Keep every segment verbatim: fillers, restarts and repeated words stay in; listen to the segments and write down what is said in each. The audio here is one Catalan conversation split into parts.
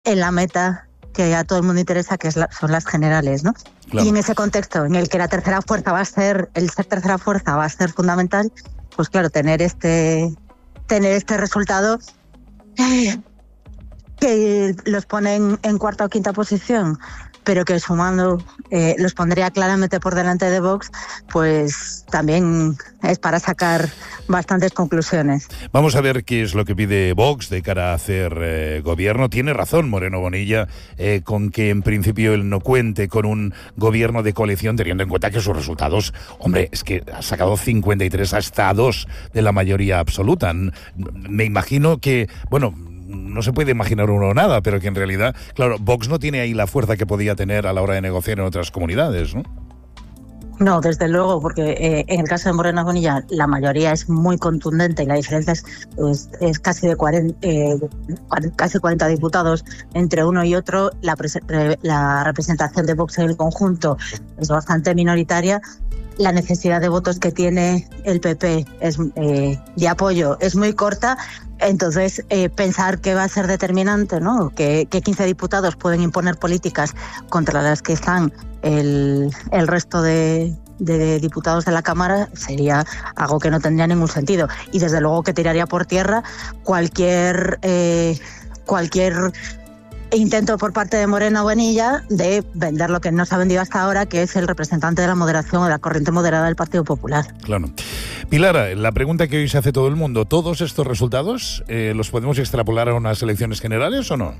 en la meta que a todo el mundo interesa, que es la, son las generales, ¿no? Claro. Y en ese contexto en el que la tercera fuerza va a ser, el ser tercera fuerza va a ser fundamental, pues claro, tener este, tener este resultado eh, que los pone en, en cuarta o quinta posición, pero que sumando eh, los pondría claramente por delante de Vox, pues también es para sacar bastantes conclusiones. Vamos a ver qué es lo que pide Vox de cara a hacer eh, gobierno. Tiene razón Moreno Bonilla eh, con que en principio él no cuente con un gobierno de coalición, teniendo en cuenta que sus resultados, hombre, es que ha sacado cincuenta y tres hasta dos de la mayoría absoluta. Me imagino que, bueno, no se puede imaginar uno nada, pero que en realidad, claro, Vox no tiene ahí la fuerza que podía tener a la hora de negociar en otras comunidades, ¿no? No, desde luego, porque eh, en el caso de Moreno Bonilla la mayoría es muy contundente y la diferencia es, es, es casi de cuarenta, eh, casi cuarenta diputados entre uno y otro. La, la representación de Vox en el conjunto es bastante minoritaria. La necesidad de votos que tiene el P P es, eh, de apoyo es muy corta. Entonces, eh, pensar que va a ser determinante, ¿no? Que, que quince diputados pueden imponer políticas contra las que están el, el resto de, de diputados de la Cámara sería algo que no tendría ningún sentido. Y desde luego que tiraría por tierra cualquier, eh, cualquier intento por parte de Moreno Bonilla de vender lo que no se ha vendido hasta ahora, que es el representante de la moderación o de la corriente moderada del Partido Popular. Claro. Pilar, la pregunta que hoy se hace todo el mundo, ¿todos estos resultados eh, los podemos extrapolar a unas elecciones generales o no?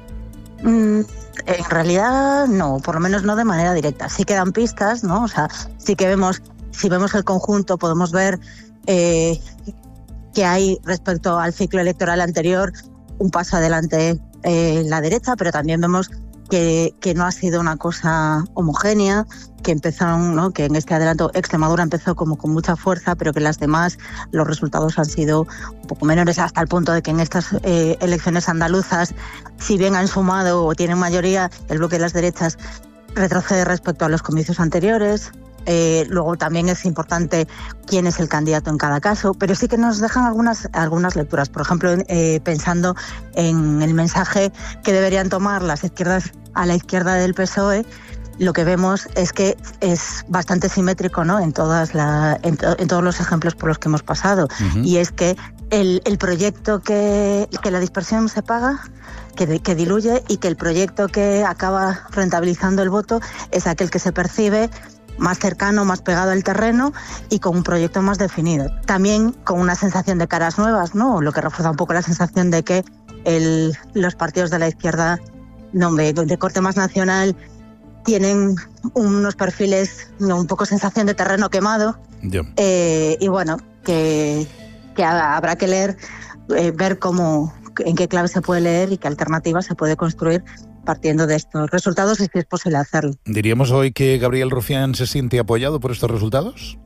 Mm, en realidad no, por lo menos no de manera directa. Sí que dan pistas, ¿no? O sea, sí que vemos, si vemos el conjunto, podemos ver eh, que hay respecto al ciclo electoral anterior un paso adelante eh, la derecha, pero también vemos que, que no ha sido una cosa homogénea, que empezaron, ¿no? Que en este adelanto Extremadura empezó como con mucha fuerza, pero que las demás los resultados han sido un poco menores, hasta el punto de que en estas eh, elecciones andaluzas, si bien han sumado o tienen mayoría, el bloque de las derechas retrocede respecto a los comicios anteriores. Eh, luego también es importante quién es el candidato en cada caso, pero sí que nos dejan algunas, algunas lecturas. Por ejemplo, eh, pensando en el mensaje que deberían tomar las izquierdas a la izquierda del P S O E, lo que vemos es que es bastante simétrico, ¿no? En todas la, en, to, en todos los ejemplos por los que hemos pasado. Uh-huh. Y es que el, el proyecto que, que la dispersión se paga, que, que diluye, y que el proyecto que acaba rentabilizando el voto es aquel que se percibe más cercano, más pegado al terreno y con un proyecto más definido. También con una sensación de caras nuevas, ¿no? Lo que refuerza un poco la sensación de que el, los partidos de la izquierda, no, de, de corte más nacional, tienen unos perfiles, ¿no? Un poco sensación de terreno quemado. Yeah. Eh, y bueno, que, que habrá que leer, eh, ver cómo, en qué clave se puede leer y qué alternativas se puede construir partiendo de estos resultados, y si es posible hacerlo. ¿Diríamos hoy que Gabriel Rufián se siente apoyado por estos resultados?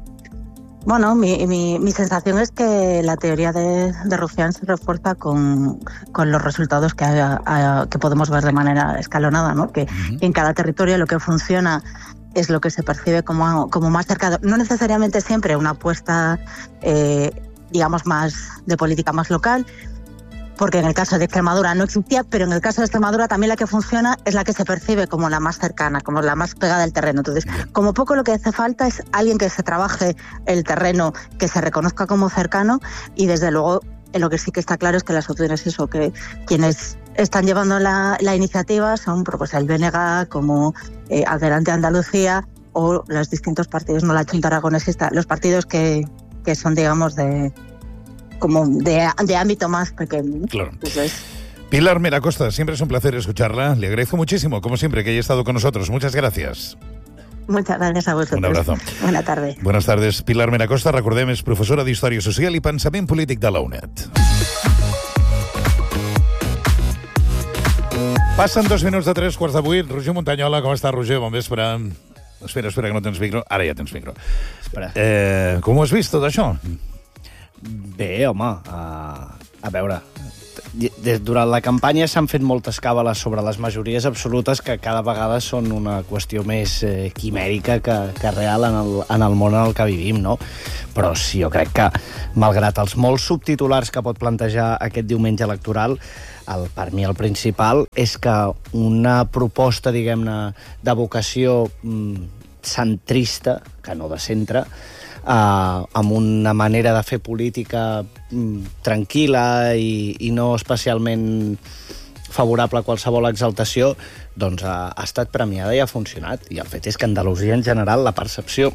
Bueno, mi, mi, mi sensación es que la teoría de, de Rufián se refuerza con, con los resultados que, haya, haya, que podemos ver de manera escalonada, ¿no? Que uh-huh. en cada territorio lo que funciona es lo que se percibe como, como más cercano. No necesariamente siempre una apuesta, eh, digamos, más de política más local, porque en el caso de Extremadura no existía, pero en el caso de Extremadura también la que funciona es la que se percibe como la más cercana, como la más pegada al terreno. Entonces, como poco lo que hace falta es alguien que se trabaje el terreno, que se reconozca como cercano, y desde luego en lo que sí que está claro es que las opciones, eso, que quienes están llevando la, la iniciativa son pues, el B N G, como eh, Adelante Andalucía, o los distintos partidos, no la Junta Aragonesista, los partidos que, que son, digamos, de... como de, de ámbito más pequeño. Claro. Entonces, Pilar Mera Costa, siempre es un placer escucharla. Le agradezco muchísimo, como siempre, que haya estado con nosotros. Muchas gracias. Muchas gracias a vosotros. Un abrazo. Buenas tardes. Buenas tardes. Pilar Mera Costa, recordem, és professora d'Història Social i Pensament Polític de la UNED. Passen dos minuts de tres quarts de vuit. Roger Montanyola, com està, Roger? Bon vespre. Espera, espera, que no tens micro. Ara ja tens micro. Espera. Eh, com ho has vist, tot això? Bé, home, uh, a veure, durant la campanya s'han fet moltes càbales sobre les majories absolutes que cada vegada són una qüestió més eh, quimèrica que, que real en el, en el món en el que vivim, no? Però sí, jo crec que, malgrat els molts subtitulars que pot plantejar aquest diumenge electoral, el, per mi el principal és que una proposta, diguem-ne, de vocació mm, centrista, que no de centre, eh, amb una manera de fer política mm, tranquil·la i, i no especialment favorable a qualsevol exaltació, doncs ha, ha estat premiada i ha funcionat. I el fet és que Andalusia, en general, la percepció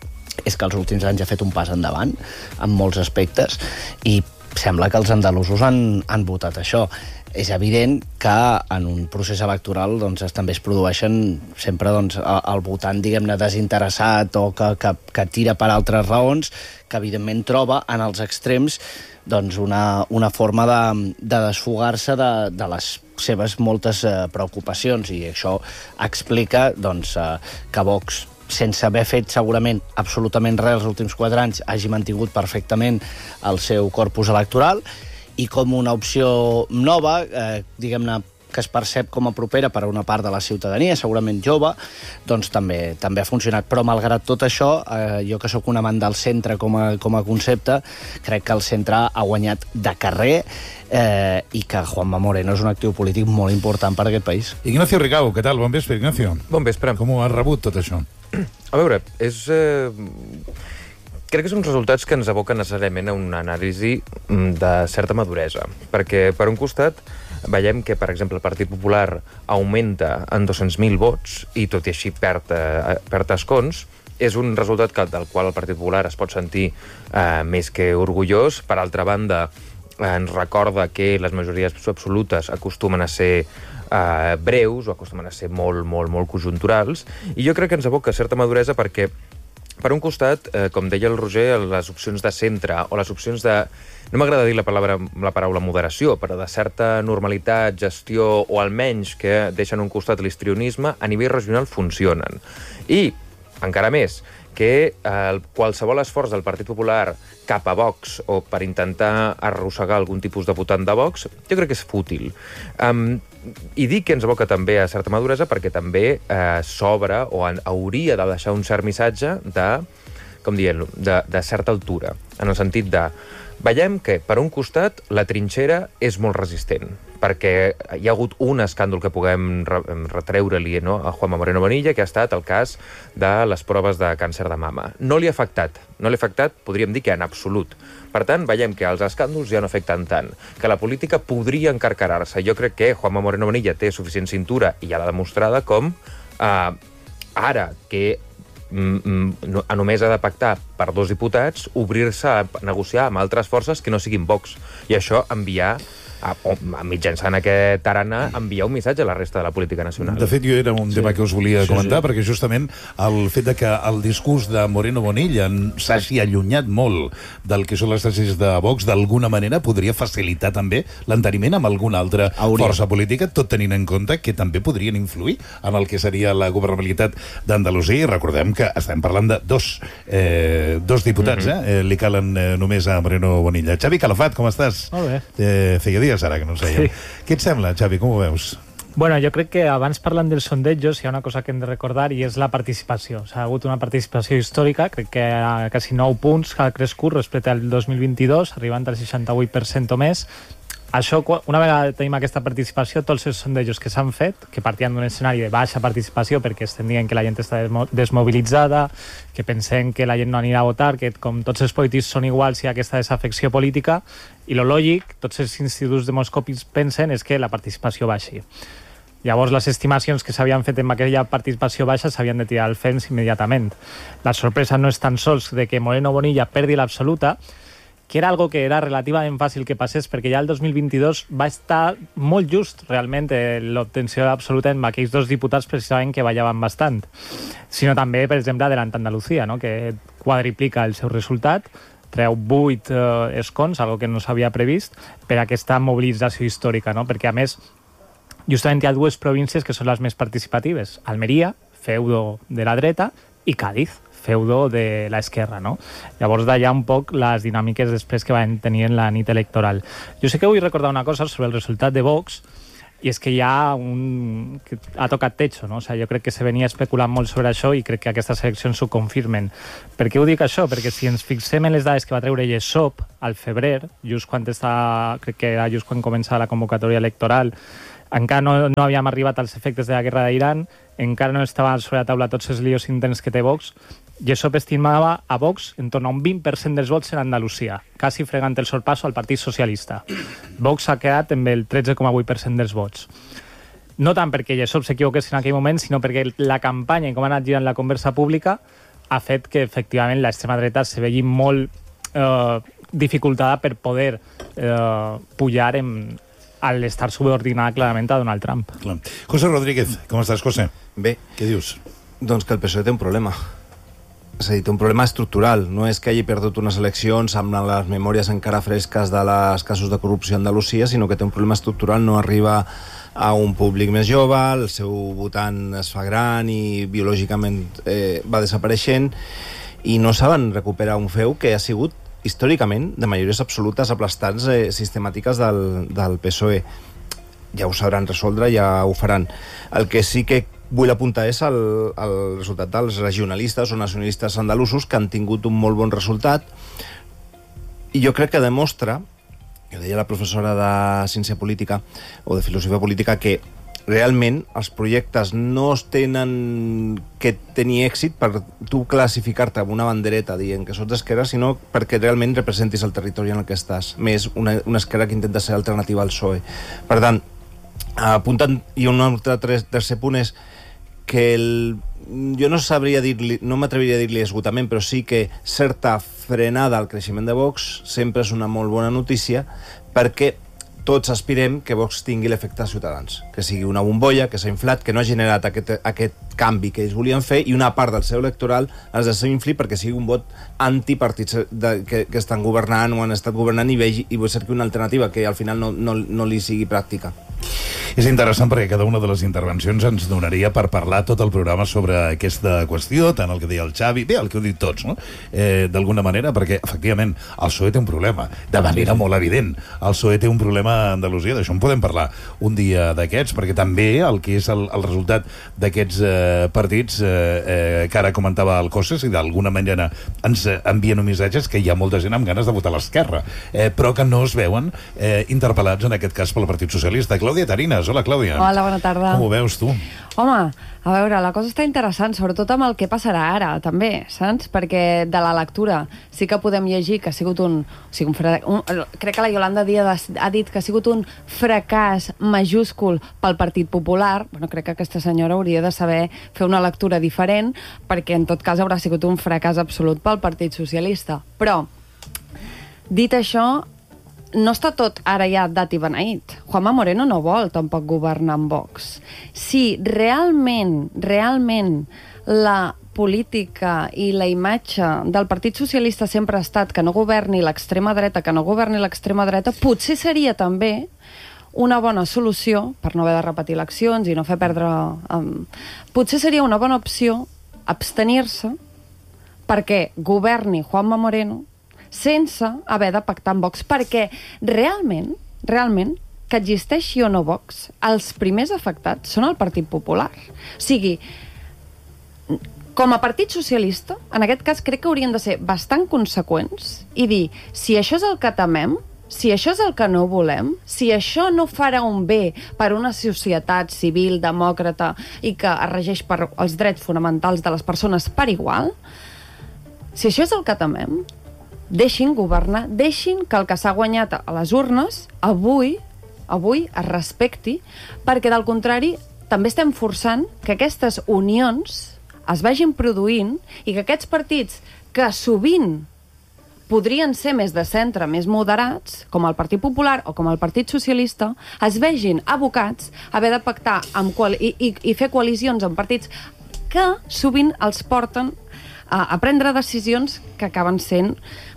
és que els últims anys ha fet un pas endavant en molts aspectes i sembla que els andalusos han, han votat això. És evident que en un procés electoral doncs, també es produeixen sempre doncs, el votant, diguem-ne, desinteressat o que, que, que tira per altres raons, que evidentment troba en els extrems doncs, una, una forma de, de desfogar-se de, de les seves moltes eh, preocupacions, i això explica doncs, eh, que Vox, sense haver fet segurament absolutament res els últims quatre anys, hagi mantingut perfectament el seu corpus electoral, i com una opció nova, eh, diguem-ne, que es percep com a propera per a una part de la ciutadania, segurament jove, doncs també també ha funcionat. Però, malgrat tot això, eh, jo que sóc un amant del centre com a, com a concepte, crec que el centre ha guanyat de carrer eh, i que Juanma Moreno és un actiu polític molt important per a aquest país. Ignacio Rigau, què tal? Bon vespre, Ignacio. Bon vespre. Com ho has rebut, tot això? A veure, és... Eh... Crec que són resultats que ens aboquen necessàriament a una anàlisi de certa maduresa, perquè, per un costat, veiem que, per exemple, el Partit Popular augmenta en dos-cents mil vots i, tot i així, perd, eh, perd escons. És un resultat que, del qual el Partit Popular es pot sentir eh, més que orgullós. Per altra banda, eh, ens recorda que les majories absolutes acostumen a ser eh, breus o acostumen a ser molt, molt, molt conjunturals, i jo crec que ens aboca certa maduresa perquè, per un costat, eh, com deia el Roger, les opcions de centre o les opcions de... No m'agrada dir la paraula, la paraula moderació, però de certa normalitat, gestió, o almenys que deixen un costat l'histrionisme, a nivell regional funcionen. I, encara més, que eh, qualsevol esforç del Partit Popular cap a Vox o per intentar arrossegar algun tipus de votant de Vox, jo crec que és fútil. Um, I dic que ens aboca també a certa maduresa perquè també eh, s'obre o en, hauria de deixar un cert missatge de, com dient-lo, de, de certa altura, en el sentit de veiem que, per un costat, la trinxera és molt resistent, perquè hi ha hagut un escàndol que puguem retreure-li, no, a Juanma Moreno Bonilla, que ha estat el cas de les proves de càncer de mama. No li ha afectat, no li ha afectat, podríem dir que en absolut. Per tant, veiem que els escàndols ja no afecten tant, que la política podria encarcarar-se. Jo crec que Juanma Moreno Bonilla té suficient cintura, i ja l'ha demostrada, com eh, ara que a només ha de pactar per dos diputats, obrir-se a negociar amb altres forces que no siguin Vox. I això enviar, a, a mitjançant aquest tarannà, enviar un missatge a la resta de la política nacional. De fet, jo era un sí. tema que us volia sí, comentar, sí. perquè justament el fet de que el discurs de Moreno Bonilla s'hagi allunyat molt del que són les tesis de Vox, d'alguna manera podria facilitar també l'enteniment amb alguna altra Hauria. força política, tot tenint en compte que també podrien influir en el que seria la governabilitat d'Andalusia. I recordem que estem parlant de dos, eh, dos diputats, mm-hmm. eh? Li calen eh, només a Moreno Bonilla. Xavi Calafat, com estàs? Molt bé. Eh, feia dies ara que no ens veiem. Sí. Què et sembla, Xavi? Com ho veus? Bueno, jo crec que abans parlant dels sondejos hi ha una cosa que hem de recordar i és la participació. S'ha hagut una participació històrica, crec que a quasi nou punts que ha crescut respecte al dos mil vint-i-dos, arribant al seixanta-vuit per cent o més. Això, una vegada tenim aquesta participació, tots els sondejos que s'han fet, que partien d'un escenari de baixa participació perquè estem dient que la gent està desmobilitzada, que pensem que la gent no anirà a votar, que com tots els polítics són iguals hi ha aquesta desafecció política, i lo lògic, tots els instituts demoscòpics pensen, és que la participació baixi. Llavors, les estimacions que s'havien fet en aquella participació baixa s'havien de tirar al fens immediatament. La sorpresa no és tan sols de que Moreno Bonilla perdi l'absoluta, que era algo que era relativament fàcil que passés, perquè ja el dos mil vint-i-dos va estar molt just, realment, l'obtenció absoluta en aquells dos diputats precisament que ballaven bastant. Sinó també, per exemple, Adelant Andalucía, no? que quadriplica el seu resultat, treu vuit eh, escons, algo que no s'havia previst, per aquesta mobilització històrica, no? perquè, a més, justament hi ha dues províncies que són les més participatives. Almeria, feudo de la dreta, i Cádiz, feudo de l'esquerra, no? Llavors, d'allà un poc les dinàmiques després que van tenir en la nit electoral. Jo sé que vull recordar una cosa sobre el resultat de Vox, i és que hi ha un... que ha tocat techo, no? O sigui, jo crec que se venia especulant molt sobre això i crec que aquestes eleccions ho confirmen. Per què ho dic això? Perquè si ens fixem en les dades que va treure Gesop al febrer, just quan està, crec que era just quan començava la convocatòria electoral, encara no, no havíem arribat als efectes de la guerra d'Iran, encara no estaven sobre la taula tots els líos interns que té Vox. Gesop estimava a Vox en torn a un vint per cent dels vots en Andalusia, quasi fregant el sorpasso al Partit Socialista. Vox ha quedat amb el tretze coma vuit per cent dels vots. No tant perquè Gesop s'equivoqués en aquell moment, sinó perquè la campanya i com ha anat girant la conversa pública ha fet que, efectivament, l'extrema dreta se vegi molt eh, dificultada per poder eh, pujar en, al estar subordinada clarament a Donald Trump. Clar. José Rodríguez, com estàs, José? Bé. Què dius? Doncs que el P S O E té un problema. És a dir, té un problema estructural. No és que hagi perdut unes eleccions amb les memòries encara fresques de les casos de corrupció a Andalusia, sinó que té un problema estructural, no arriba a un públic més jove, el seu votant es fa gran i biològicament eh, va desapareixent, i no saben recuperar un feu que ha sigut històricament de majories absolutes aplastants eh, sistemàtiques del, del P S O E. Ja ho sabran resoldre, ja ho faran. El que sí que vull apuntar és el, el resultat dels regionalistes o nacionalistes andalusos, que han tingut un molt bon resultat, i jo crec que demostra, que deia la professora de Ciència Política o de Filosofia Política, que realment els projectes no es tenen que tenir èxit per tu classificar-te amb una bandereta dient que sots d'esquerra, sinó perquè realment representis el territori en el que estàs, més una, una esquerra que intenta ser alternativa al P S O E. Per tant, apuntant, i un altre tercer punt és que el, jo no sabria dir-li, no m'atreviria a dir-li esgotament, però sí que certa frenada al creixement de Vox sempre és una molt bona notícia, perquè tots aspirem que Vox tingui l'efecte Ciutadans, que sigui una bombolla, que s'ha inflat, que no ha generat aquest, aquest canvi que ells volien fer, i una part del seu electoral es desinfli perquè sigui un vot antipartits de, que, que estan governant o han estat governant i, vegi, i cerqui una alternativa que al final no, no, no li sigui pràctica. És interessant perquè cada una de les intervencions ens donaria per parlar tot el programa sobre aquesta qüestió, tant el que deia el Xavi, bé, el que heu dit tots, no? Eh, d'alguna manera, perquè, efectivament, el P S O E té un problema, de manera molt evident. El P S O E té un problema a Andalusia, d'això en podem parlar un dia d'aquests, perquè també el que és el, el resultat d'aquests eh, partits eh, eh, que ara comentava el Cosses, i d'alguna manera ens envien un missatge que hi ha molta gent amb ganes de votar a l'esquerra, eh, però que no es veuen eh, interpel·lats, en aquest cas, pel Partit Socialista. Clàudia Tarines, hola Clàudia. Hola, bona tarda. Com ho veus tu? Home, a veure, la cosa està interessant, sobretot amb el que passarà ara, també, saps? Perquè de la lectura sí que podem llegir que ha sigut un... O sigui, un, fra... un crec que la Yolanda Díaz ha dit que ha sigut un fracàs majúscul pel Partit Popular. Bueno, crec que aquesta senyora hauria de saber fer una lectura diferent, perquè en tot cas haurà sigut un fracàs absolut pel Partit Socialista. Però, dit això, no està tot ara ja dat i beneït. Juanma Moreno no vol tampoc governar amb Vox. Si realment, realment la política i la imatge del Partit Socialista sempre ha estat que no governi l'extrema dreta, que no governi l'extrema dreta, potser seria també una bona solució, per no haver de repetir eleccions i no fer perdre... Um, potser seria una bona opció abstenir-se perquè governi Juanma Moreno sense haver de pactar amb Vox, perquè realment, realment, que existeixi o no Vox, els primers afectats són el Partit Popular. O sigui, com a Partit Socialista, en aquest cas crec que haurien de ser bastant conseqüents i dir, si això és el que temem, si això és el que no volem, si això no farà un bé per una societat civil, demòcrata i que es regeix per els drets fonamentals de les persones per igual, si això és el que temem, deixin governar, deixin que el que s'ha guanyat a les urnes avui, avui es respecti, perquè del contrari també estem forçant que aquestes unions es vagin produint i que aquests partits que sovint podrien ser més de centre, més moderats, com el Partit Popular o com el Partit Socialista, es vegin abocats a haver de pactar amb qual i, i, i fer coalicions amb partits que sovint els porten a, a prendre decisions que acaben sent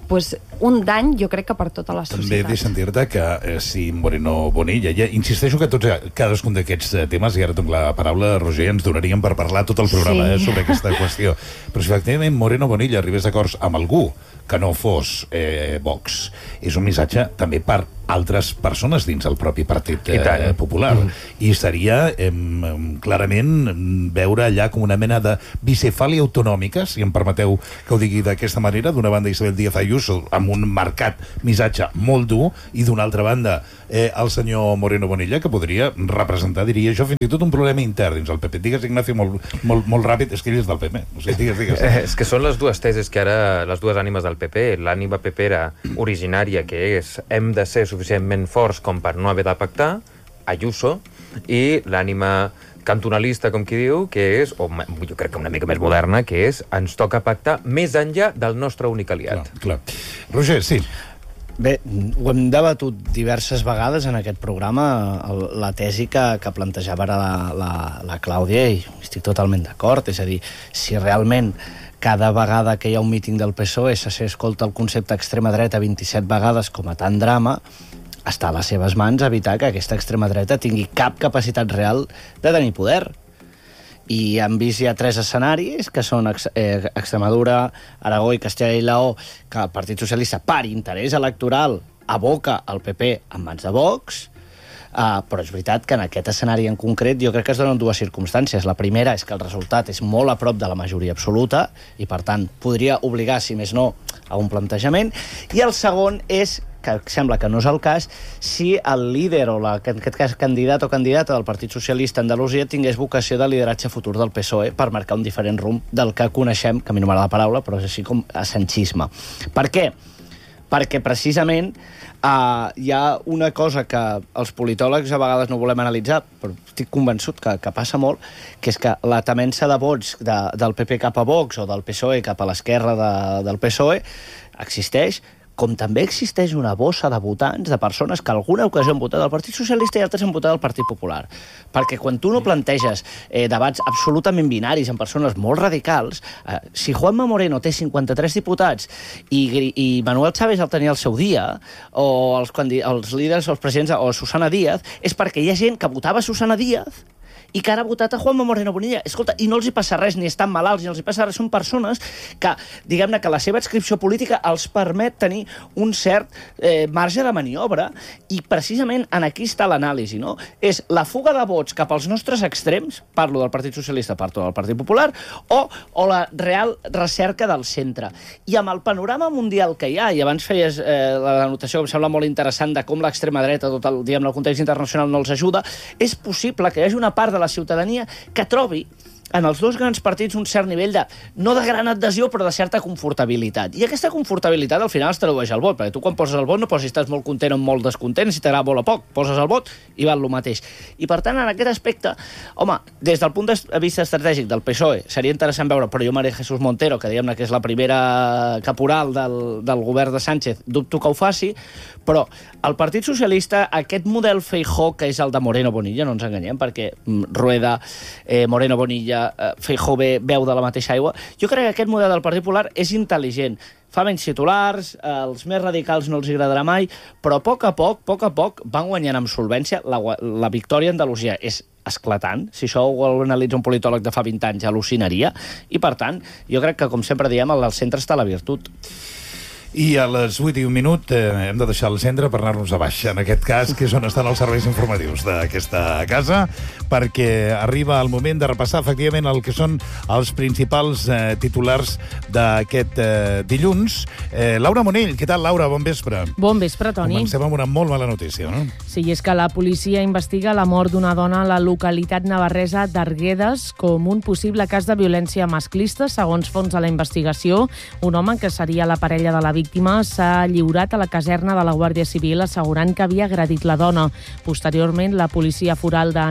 pues, un dany, jo crec que per tota la societat. També he de sentir-te que eh, si Moreno Bonilla, ja insisteixo que tots, cadascun d'aquests temes, i ara tinc la paraula, Roger, ens donaríem per parlar tot el programa sí. eh, sobre aquesta qüestió. Però si efectivament Moreno Bonilla arribés d'acords amb algú que no fos eh, Vox, és un missatge també per altres persones dins el propi Partit eh, Popular. Mm. I seria eh, clarament veure allà com una mena de bicefàlia autonòmica, si em permeteu que ho digui d'aquesta manera, d'una banda Isabel Díaz Ayuso amb un marcat missatge molt dur, i d'una altra banda eh, el senyor Moreno Bonilla, que podria representar, diria jo, fins i tot un problema intern dins el P P. Digues, Ignacio, molt, molt, molt ràpid, és que ell és del P P. O sigui, digues, digues. Eh, és que són les dues teses que ara, les dues ànimes del P P. L'ànima pepera originària, que és hem de ser suficientment forts com per no haver de pactar, Ayuso, i l'ànima cantonalista, com qui diu, que és, o jo crec que una mica més moderna, que és ens toca pactar més enllà del nostre únic aliat. Clar, clar. Roger, sí. Bé, ho hem debatut diverses vegades en aquest programa, el, la tesi que, que plantejava ara la, la, la Clàudia, i estic totalment d'acord. És a dir, si realment cada vegada que hi ha un míting del P S O E s'escolta el concepte extrema dreta vint-i-set vegades com a tant drama, està a les seves mans evitar que aquesta extrema dreta tingui cap capacitat real de tenir poder. I han vist ja tres escenaris, que són ex, eh, Extremadura, Aragó i Castella i Lleó, que el Partit Socialista, per interès electoral, aboca el P P en mans de Vox. Uh, però és veritat que en aquest escenari en concret jo crec que es donen dues circumstàncies. La primera és que el resultat és molt a prop de la majoria absoluta i, per tant, podria obligar, si més no, a un plantejament. I el segon és, que sembla que no és el cas, si el líder o la, en aquest cas candidat o candidata del Partit Socialista a Andalusia tingués vocació de lideratge futur del P S O E per marcar un diferent rumb del que coneixem, que a mi no m'agrada la paraula, però és així com a sanchisme. Per què? Perquè precisament uh, hi ha una cosa que els politòlegs a vegades no volem analitzar, però estic convençut que, que passa molt, que és que la temença de vots de, del P P cap a Vox o del P S O E cap a l'esquerra de, del P S O E existeix, com també existeix una bossa de votants, de persones que alguna ocasió han votat del Partit Socialista i altres han votat del Partit Popular. Perquè quan tu no planteges eh, debats absolutament binaris amb persones molt radicals, eh, si Juanma Moreno té cinquanta-tres diputats i, i Manuel Chávez el tenia al seu dia, o els, els líders, els presidents, o Susana Díaz, és perquè hi ha gent que votava Susana Díaz i que ara ha votat a Juanma Moreno Bonilla. Escolta, i no els hi passa res, ni estan malalts, ni els hi passa res. Són persones que, diguem-ne, que la seva adscripció política els permet tenir un cert eh, marge de maniobra, i precisament en aquí està l'anàlisi, no? És la fuga de vots cap als nostres extrems, parlo del Partit Socialista, parlo del Partit Popular, o, o la real recerca del centre. I amb el panorama mundial que hi ha, i abans feies eh, la notació que em sembla molt interessant de com l'extrema dreta, tot el, diguem, el context internacional no els ajuda, és possible que hi hagi una part de la ciutadania que trobi en els dos grans partits un cert nivell de, no de gran adhesió, però de certa confortabilitat. I aquesta confortabilitat al final es tradueix al vot, perquè tu quan poses el vot no poses si estàs molt content o molt descontent, si t'agrada molt o poc, poses el vot i val el mateix. I per tant, en aquest aspecte, home, des del punt de vista estratègic del P S O E, seria interessant veure, però jo, María Jesús Montero, que diguem-ne que és la primera caporal del, del govern de Sánchez, dubto que ho faci, però el Partit Socialista, aquest model Feijóo, que és el de Moreno Bonilla, no ens enganyem, perquè Rueda, eh, Moreno Bonilla, Feijóo beu de la mateixa aigua. Jo crec que aquest model del Partit Popular és intel·ligent. Fa menys titulars, els més radicals no els agradarà mai, però a poc a poc, a poc a poc, van guanyant amb solvència. La, la victòria a Andalusia és esclatant. Si això ho analitza un politòleg de fa vint anys, al·lucinaria. I, per tant, jo crec que, com sempre diem, al centre està la virtut. I a les vuit i un minut eh, hem de deixar el centre per anar-nos a baix, en aquest cas, que és on estan els serveis informatius d'aquesta casa, perquè arriba el moment de repassar efectivament el que són els principals eh, titulars d'aquest eh, dilluns. Eh, Laura Monell, què tal, Laura? Bon vespre. Bon vespre, Toni. Comencem amb una molt mala notícia, no? Sí, és que la policia investiga la mort d'una dona a la localitat navarresa d'Arguedes com un possible cas de violència masclista. Segons fons de la investigació, un home que seria la parella de la víctima s'ha lliurat a la caserna de la Guàrdia Civil assegurant que havia agredit la dona. Posteriorment, la policia foral de Navarra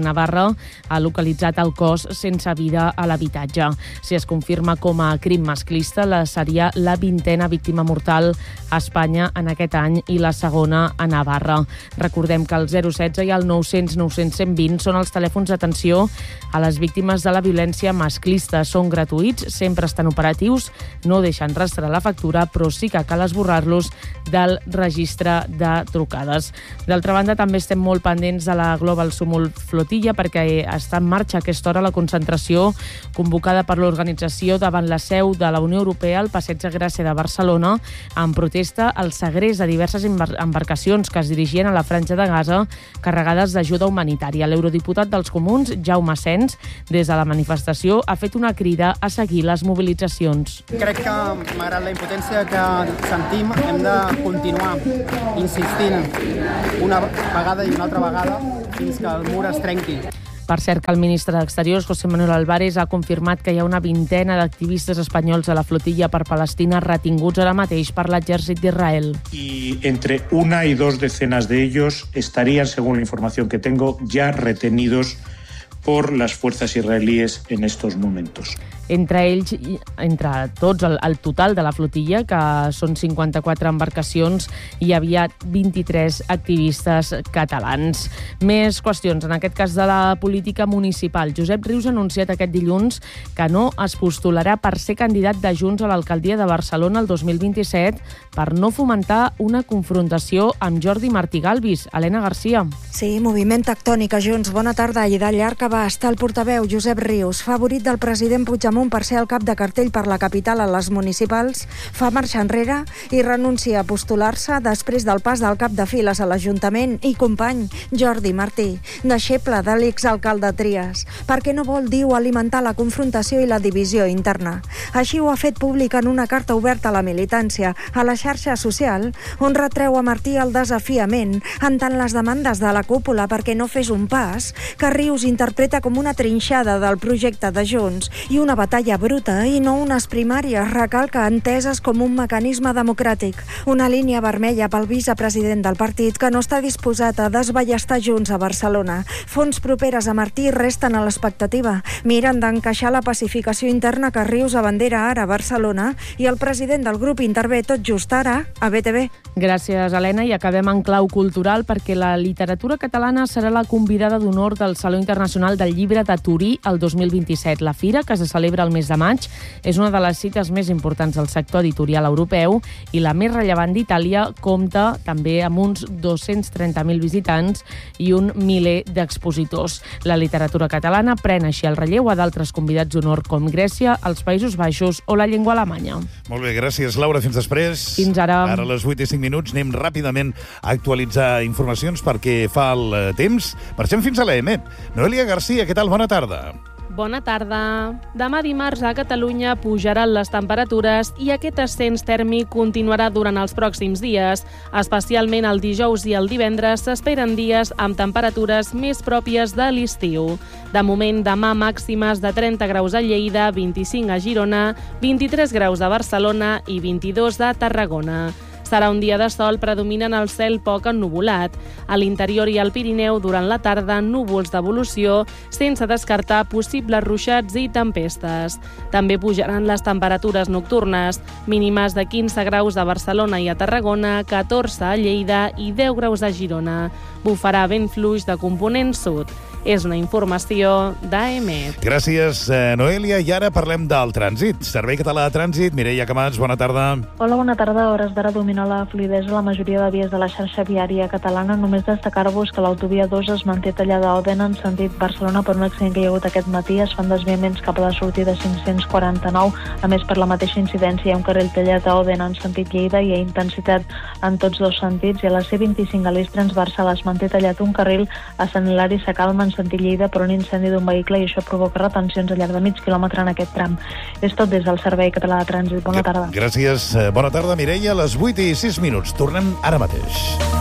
Terrassa ha localitzat el cos sense vida a l'habitatge. Si es confirma com a crim masclista, la seria la vintena víctima mortal a Espanya en aquest any i la segona a Navarra. Recordem que el zero setze i el nou cents nou cents cent vint són els telèfons d'atenció a les víctimes de la violència masclista. Són gratuïts, sempre estan operatius, no deixen rastre la factura, però sí que cal esborrar-los del registre de trucades. D'altra banda, també estem molt pendents de la Global Sumul Flotilla perquè està en marxa a aquesta hora la concentració convocada per l'organització davant la seu de la Unió Europea al Passeig de Gràcia de Barcelona en protesta al segrest de diverses embarcacions que es dirigien a la Franja de Gaza carregades d'ajuda humanitària. L'eurodiputat dels Comuns, Jaume Sens, des de la manifestació ha fet una crida a seguir les mobilitzacions. Crec que, malgrat la impotència que sentim, hem de continuar insistint una vegada i una altra vegada fins que el mur es trenqui. Per cert, que el ministre d'Exteriors, José Manuel Álvarez, ha confirmat que hi ha una vintena d'activistes espanyols a la flotilla per Palestina retinguts ara mateix per l'exèrcit d'Israel. Y entre una y dos decenas de ellos estarían, según la información que tengo, ya retenidos por las fuerzas israelíes en estos momentos. Entre ells, entre tots, el, el total de la flotilla, que són cinquanta-quatre embarcacions, hi havia vint-i-tres activistes catalans. Més qüestions, en aquest cas de la política municipal. Josep Rius ha anunciat aquest dilluns que no es postularà per ser candidat de Junts a l'alcaldia de Barcelona el dos mil vint-i-set per no fomentar una confrontació amb Jordi Martí Galvis. Helena Garcia. Sí, moviment tectònic a Junts. Bona tarda. I de llarg abast, el portaveu Josep Rius, favorit del president Puigdemont per ser el cap de cartell per la capital a les municipals, fa marxa enrere i renuncia a postular-se després del pas del cap de files a l'Ajuntament i company Jordi Martí, deixeble de l'exalcalde Trias, perquè no vol, diu, alimentar la confrontació i la divisió interna. Així ho ha fet públic en una carta oberta a la militància a la xarxa social, on retreu a Martí el desafiament en tant les demandes de la cúpula perquè no fes un pas que Rius interpreta com una trinxada del projecte de Junts i una batalla bruta i no unes primàries, recalca, enteses com un mecanisme democràtic. Una línia vermella pel vicepresident del partit que no està disposat a desballestar Junts a Barcelona. Fonts properes a Martí resten a l'expectativa. Miren d'encaixar la pacificació interna que Rius abandera ara a Barcelona i el president del grup intervé tot just ara a B T V. Gràcies, Helena, i acabem en clau cultural perquè la literatura catalana serà la convidada d'honor del Saló Internacional del Llibre de Turí el dos mil vint-i-set. La fira, que se celebra el mes de maig, és una de les cites més importants del sector editorial europeu i la més rellevant d'Itàlia, compta també amb uns dos-cents trenta mil visitants i un miler d'expositors. La literatura catalana pren així el relleu a d'altres convidats d'honor com Grècia, els Països Baixos o la llengua alemanya. Molt bé, gràcies, Laura. Fins després. Fins ara. Ara a les vuit i cinc minuts anem ràpidament a actualitzar informacions perquè fa el temps. Marxem fins a l'E M. Noelia Garcia, què tal? Bona tarda. Bona tarda. Demà dimarts a Catalunya pujaran les temperatures i aquest ascens tèrmic continuarà durant els pròxims dies. Especialment el dijous i el divendres s'esperen dies amb temperatures més pròpies de l'estiu. De moment, demà màximes de trenta graus a Lleida, vint-i-cinc a Girona, vint-i-tres graus a Barcelona i vint-i-dos a Tarragona. Serà un dia de sol predominant el cel poc ennuvolat. A l'interior i al Pirineu, durant la tarda, núvols d'evolució, sense descartar possibles ruixats i tempestes. També pujaran les temperatures nocturnes, mínimes de quinze graus a Barcelona i a Tarragona, catorze a Lleida i deu graus a Girona. Bufarà vent fluix de component sud. És una informació d'A E M E. Gràcies, Noelia. I ara parlem del trànsit. Servei Català de Trànsit. Mireia Camats, bona tarda. Hola, bona tarda. A hores d'ara domina la fluïdesa la majoria de vies de la xarxa viària catalana. Només destacar-vos que l'autovia dos es manté tallada a Òdena en sentit Barcelona per un accident que hi ha hagut aquest matí. Es fan desviaments cap a la sortida cinc-cents quaranta-nou. A més, per la mateixa incidència hi ha un carril tallat a Òdena en sentit Lleida i hi ha intensitat en tots dos sentits. I a la C vint-i-cinc a l'eix transversal es manté tallat un carril a Sant Hilari Sacalma en sentit Lleida per un incendi d'un vehicle i això provoca retencions al llarg de mig quilòmetre en aquest tram. És tot des del Servei Català de Trànsit. Bona tarda. Gràcies. Bona tarda, Mireia. A les vuit i sis minuts. Tornem ara mateix.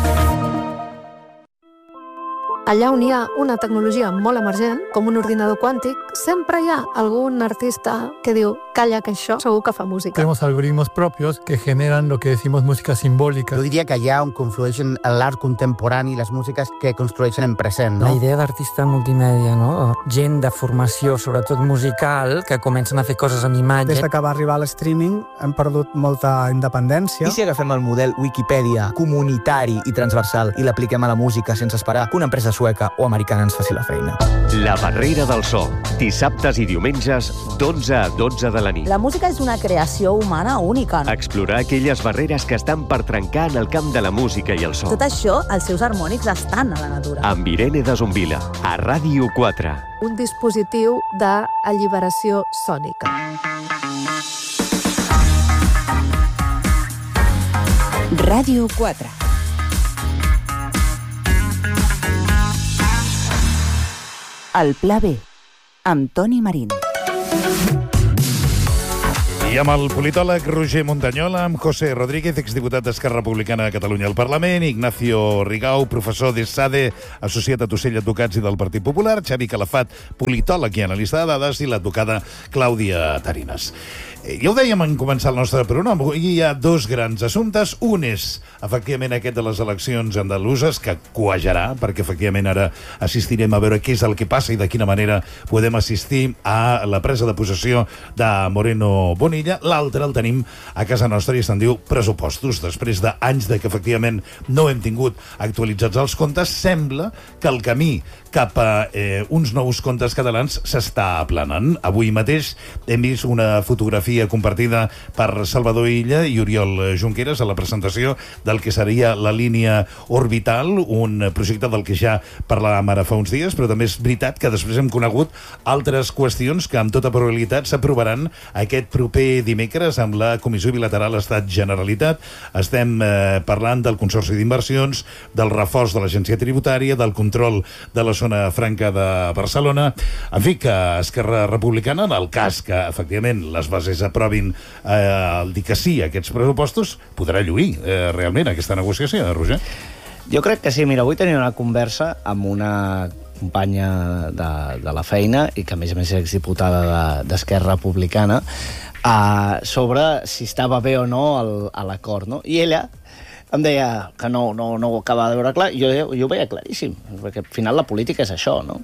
Allà on hi ha una tecnologia molt emergent, com un ordinador quàntic, sempre hi ha algun artista que diu Calla, que això segur que fa música. Tenemos algoritmos propios que generan lo que decimos música simbólica. Jo diria que allà on conflueixen l'art contemporani i les músiques que construeixen en present, no? La idea d'artista multimèdia, no? Gent de formació, sobretot musical, que comencen a fer coses amb imatge. Des que va arribar l'streaming hem perdut molta independència. I si agafem el model Wikipedia comunitari i transversal i l'apliquem a la música sense esperar que una empresa sueca o americana ens faci la feina? La barrera del so. Dissabtes i diumenges, d'onze a dotze de la nit. La música és una creació humana única. Explorar aquelles barreres que estan per trencar en el camp de la música i el so. Tot això, els seus harmònics estan a la natura. Amb Irene de Zumbila, a Ràdio quatre. Un dispositiu d'alliberació sònica. Ràdio quatre. El Pla B, amb Toni Marín. I amb el politòleg Roger Montañola, amb José Rodríguez, exdiputat d'Esquerra Republicana de Catalunya al Parlament, Ignacio Rigau, professor d'ESADE, associat a Tussell Advocats i del Partit Popular, Xavi Calafat, politòleg i analista de dades, i l'advocada Clàudia Tarinas. Ja ho dèiem en començar el nostre programa, hi ha dos grans assumptes. Un és, efectivament, aquest de les eleccions andaluses, que cuajarà, perquè, efectivament, ara assistirem a veure què és el que passa i de quina manera podem assistir a la presa de possessió de Moreno Bonilla. L'altre el tenim a casa nostra i se'n diu pressupostos. Després d'anys de que, efectivament, no hem tingut actualitzats els comptes, sembla que el camí cap a eh, uns nous comptes catalans s'està aplanant. Avui mateix hem vist una fotografia compartida per Salvador Illa i Oriol Junqueras a la presentació del que seria la línia orbital, un projecte del que ja parlàvem ara fa uns dies, però també és veritat que després hem conegut altres qüestions que amb tota probabilitat s'aprovaran aquest proper dimecres amb la Comissió Bilateral Estat-Generalitat. Estem eh, parlant del Consorci d'Inversions, del reforç de l'Agència Tributària, del control de la zona franca de Barcelona. En fi, que Esquerra Republicana, en el cas que, efectivament, les bases aprovin eh, el dir que sí a aquests pressupostos, podrà lluir eh, realment aquesta negociació, Roger? Jo crec que sí. Mira, avui tenia una conversa amb una companya de, de la feina i que, a més a més, és exdiputada d'Esquerra Republicana, uh, sobre si estava bé o no l'acord, no? I ella em deia que no, no, no ho acaba de veure clar, i jo, jo ho veia claríssim, perquè al final la política és això, no?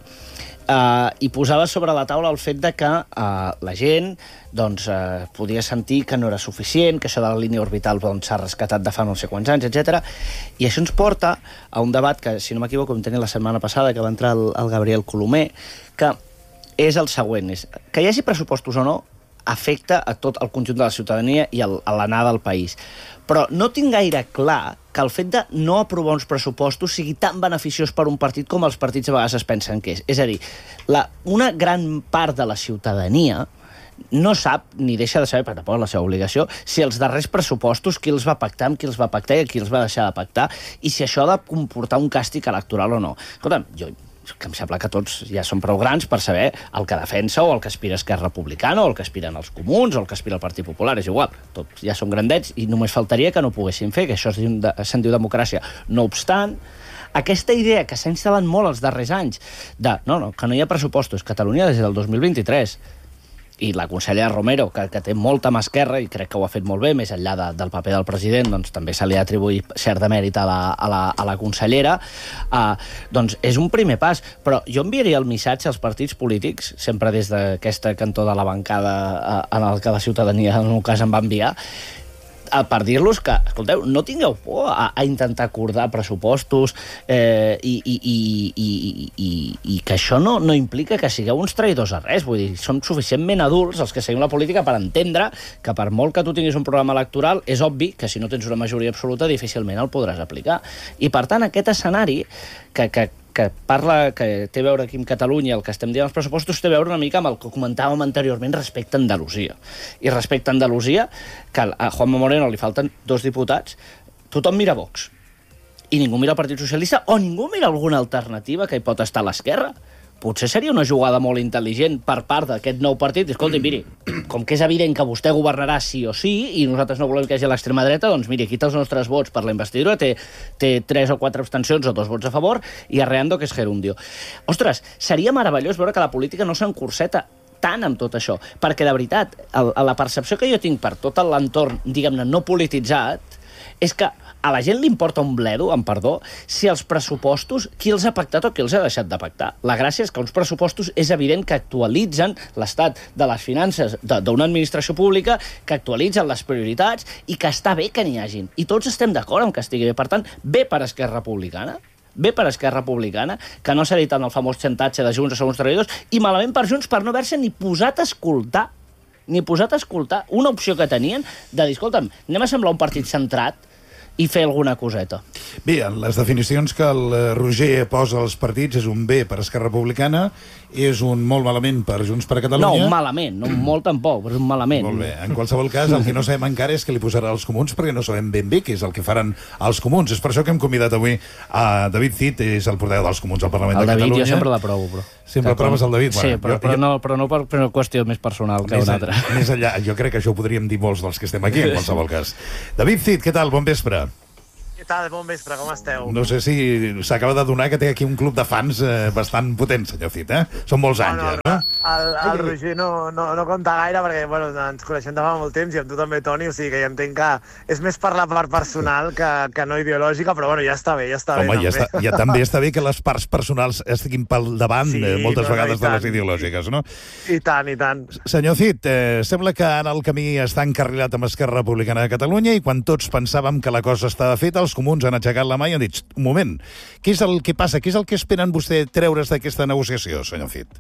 Uh, I posava sobre la taula el fet de que uh, la gent doncs, uh, podia sentir que no era suficient, que això de la línia orbital doncs, s'ha rescatat de fa no sé quants anys, etcètera. I això ens porta a un debat que, si no m'equivoco, vam tenir la setmana passada, que va entrar el, el Gabriel Colomer, que és el següent, és que hi hagi pressupostos o no, afecta a tot el conjunt de la ciutadania i el, a l'anada del país. Però no tinc gaire clar que el fet de no aprovar uns pressupostos sigui tan beneficiós per un partit com els partits a vegades es pensen que és. És a dir, la, una gran part de la ciutadania no sap, ni deixa de saber, perquè tampoc és la seva obligació, si els darrers pressupostos, qui els va pactar, amb qui els va pactar i qui els va deixar de pactar, i si això ha de comportar un càstig electoral o no. Escolta'm, jo que em sembla que tots ja són prou grans per saber el que defensa o el que aspira Esquerra Republicana o el que aspiren els Comuns o el que aspira el Partit Popular, és igual, tots ja són grandets i només faltaria que no ho poguessin fer, que això se'n diu democràcia. No obstant, aquesta idea que s'ha instal·lat molt els darrers anys de, no, no, que no hi ha pressupostos, Catalunya des del dos mil vint-i-tres, i la consellera Romero, que, que té molta mà esquerra i crec que ho ha fet molt bé, més enllà de, del paper del president, doncs també se li ha atribuït cert de mèrit a la, a la, a la consellera, uh, doncs és un primer pas. Però jo enviaria el missatge als partits polítics, sempre des d'aquesta cantó de la bancada uh, en el que la ciutadania en un cas em va enviar, per dir-los que, escolteu, no tingueu por a, a intentar acordar pressupostos eh, i, i, i, i, i, i que això no, no implica que sigueu uns traïdors a res. Vull dir, som suficientment adults els que seguim la política per entendre que per molt que tu tinguis un programa electoral, és obvi que si no tens una majoria absoluta difícilment el podràs aplicar. I per tant, aquest escenari que, que que parla, que té a veure aquí amb Catalunya, el que estem dient als pressupostos, té a veure una mica amb el que comentàvem anteriorment respecte a Andalusia. I respecte a Andalusia, que a Juanma Moreno li falten dos diputats, tothom mira Vox. I ningú mira el Partit Socialista o ningú mira alguna alternativa que hi pot estar a l'esquerra. Potser seria una jugada molt intel·ligent per part d'aquest nou partit. Escolti, miri, com que és evident que vostè governarà sí o sí i nosaltres no volem que hi hagi l'extrema dreta, doncs miri, aquí té els nostres vots per la investidura, té, té tres o quatre abstencions o dos vots a favor i arreando que és gerundio. Ostres, seria meravellós veure que la política no s'encurseta tant amb tot això, perquè de veritat, el, la percepció que jo tinc per tot l'entorn, diguem-ne, no polititzat, és que a la gent li importa un bledo, amb perdó, si els pressupostos, qui els ha pactat o qui els ha deixat de pactar. La gràcia és que uns pressupostos és evident que actualitzen l'estat de les finances d'una administració pública, que actualitzen les prioritats i que està bé que n'hi hagin. I tots estem d'acord amb que estigui bé. Per tant, bé per Esquerra Republicana, bé per Esquerra Republicana, que no s'ha dit en el famós xantatge de Junts a segons treballadors, i malament per Junts per no haver-se ni posat a escoltar, ni posat a escoltar una opció que tenien de dir, escolta'm, anem a semblar un partit centrat i fer alguna coseta. Bé, en les definicions que el Roger posa als partits és un bé per Esquerra Republicana, és un molt malament per Junts per Catalunya. No, un malament, no molt tampoc, però és un malament. Molt bé, en qualsevol cas, el que no sabem encara és que li posarà als comuns, perquè no sabem ben bé què és el que faran els comuns. És per això que hem convidat avui a David Cid, és el portaveu dels comuns al Parlament el de David, Catalunya. Jo sempre l'aprovo, però... Sempre proves el David. Sí, bueno, però, jo, però, jo... no, però no per, per una qüestió més personal que més una altra. Més enllà, jo crec que això ho podríem dir molts dels que estem aquí, en qualsevol cas. David Cid, què tal? Bon vespre. Què tal? Bon vespre, com esteu? No sé si s'acaba de donar que té aquí un club de fans eh, bastant potent, senyor Cid, eh? Són molts anys, no, no, ja, no? El, el Roger no, no, no compta gaire perquè bueno, ens coneixem de fa molt temps i amb tu també, Toni, o sigui que ja entenc que és més per la part personal que, que no ideològica, però bueno, ja està bé, ja està Home, bé. Ja, està, ja també està bé que les parts personals estiguin pel davant sí, eh, moltes no, vegades no, de les ideològiques, no? I tant, i tant. Senyor Cid, eh, sembla que ara el camí està encarrilat amb Esquerra Republicana de Catalunya i quan tots pensàvem que la cosa estava feta, els comuns han aixecat la mà i han dit, un moment, què és el que passa? Què és el que esperen vostè treure's d'aquesta negociació, senyor Cid?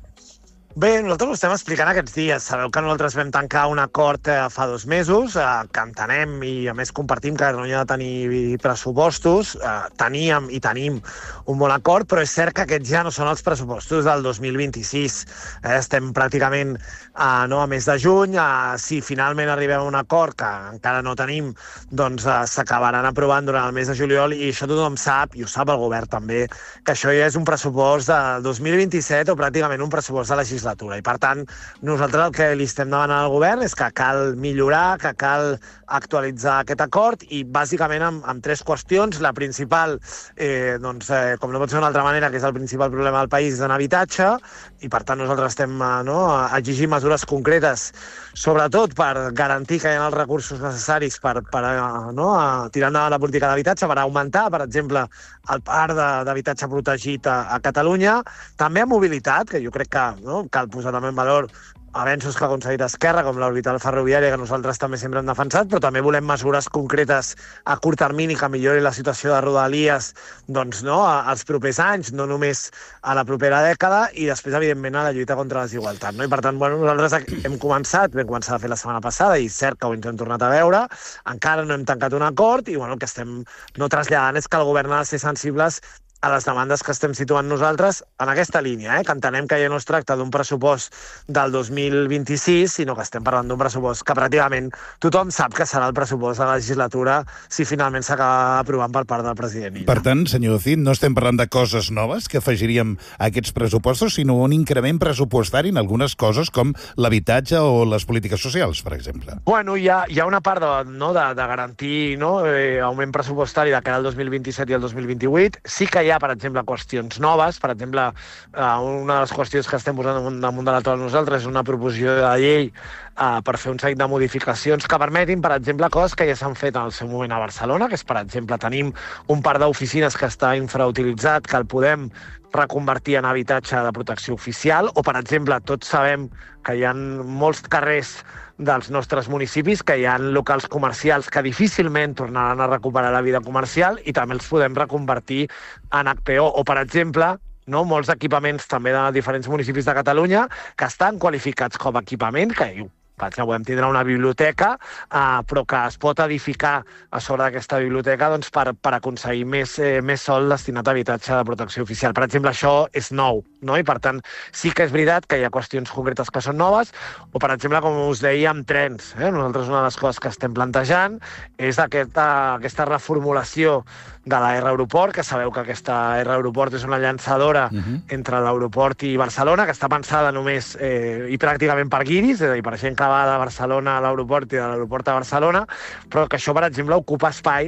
Bé, nosaltres ho estem explicant aquests dies. Sabeu que nosaltres vam tancar un acord eh, fa dos mesos, eh, que entenem i a més compartim que Catalunya ha de tenir pressupostos. Eh, teníem i tenim un bon acord, però és cert que aquests ja no són els pressupostos del dos mil vint-i-sis. Eh, estem pràcticament eh, no, a mes de juny. Eh, si finalment arribem a un acord que encara no tenim, doncs eh, s'acabaran aprovant durant el mes de juliol i això tothom sap, i ho sap el govern també, que això ja és un pressupost de dos mil vint-i-set o pràcticament un pressupost de legislatura. I, per tant, nosaltres el que li estem demanant al govern és que cal millorar, que cal actualitzar aquest acord i, bàsicament, amb, amb tres qüestions. La principal, eh, doncs, eh, com no pot ser d'una altra manera, que és el principal problema del país, és en habitatge, i, per tant, nosaltres estem eh, no, exigint mesures concretes, sobretot per garantir que hi ha els recursos necessaris per, per eh, no, tirar endavant la política d'habitatge, per augmentar, per exemple, el parc d'habitatge protegit a, a Catalunya, també a mobilitat, que jo crec que no, cal posar també en valor avenços que ha aconseguit Esquerra, com l'orbital ferroviària, que nosaltres també sempre hem defensat, però també volem mesures concretes a curt termini que millori la situació de Rodalies doncs, no, als propers anys, no només a la propera dècada, i després, evidentment, a la lluita contra la desigualtat. No? I, per tant, bueno, nosaltres hem començat, vam començar a fer la setmana passada, i cert que ho ens hem tornat a veure, encara no hem tancat un acord, i bueno, el que estem no traslladant és que el govern ha de ser sensibles a les demandes que estem situant nosaltres en aquesta línia, eh? Que entenem que ja no es tracta d'un pressupost del dos mil vint-i-sis, sinó que estem parlant d'un pressupost que pràcticament tothom sap que serà el pressupost de la legislatura si finalment s'acaba aprovant per part del president. Per tant, senyor Cid, no estem parlant de coses noves que afegiríem a aquests pressupostos, sinó un increment pressupostari en algunes coses com l'habitatge o les polítiques socials, per exemple. Bueno, hi ha, hi ha una part de, no, de, de garantir no, eh, augment pressupostari de cara al dos mil vint-i-set i al dos mil vint-i-vuit. Sí que hi ha, per exemple, qüestions noves. Per exemple, una de les qüestions que estem posant damunt de la taula nosaltres és una proposició de llei per fer un seguit de modificacions que permetin, per exemple, coses que ja s'han fet en el seu moment a Barcelona, que és, per exemple, tenim un parc d'oficines que està infrautilitzat, que el podem reconvertir en habitatge de protecció oficial, o, per exemple, tots sabem que hi ha molts carrers dels nostres municipis que hi ha locals comercials que difícilment tornaran a recuperar la vida comercial i també els podem reconvertir en H P O. O, per exemple, no, molts equipaments també de diferents municipis de Catalunya que estan qualificats com a equipament, que per exemple, podem tindre una biblioteca, eh, però que es pot edificar a sobre d'aquesta biblioteca doncs, per, per aconseguir més, eh, més sòl destinat a habitatge de protecció oficial. Per exemple, això és nou, no? I per tant sí que és veritat que hi ha qüestions concretes que són noves, o per exemple, com us deia, amb trens. Eh? Nosaltres una de les coses que estem plantejant és aquesta, aquesta reformulació de la R Aeroport, que sabeu que aquesta R Aeroport és una llançadora uh-huh. entre l'aeroport i Barcelona, que està pensada només eh, i pràcticament per guiris, és a dir, per gent que va de Barcelona a l'aeroport i de l'aeroport a Barcelona, però que això, per exemple, ocupa espai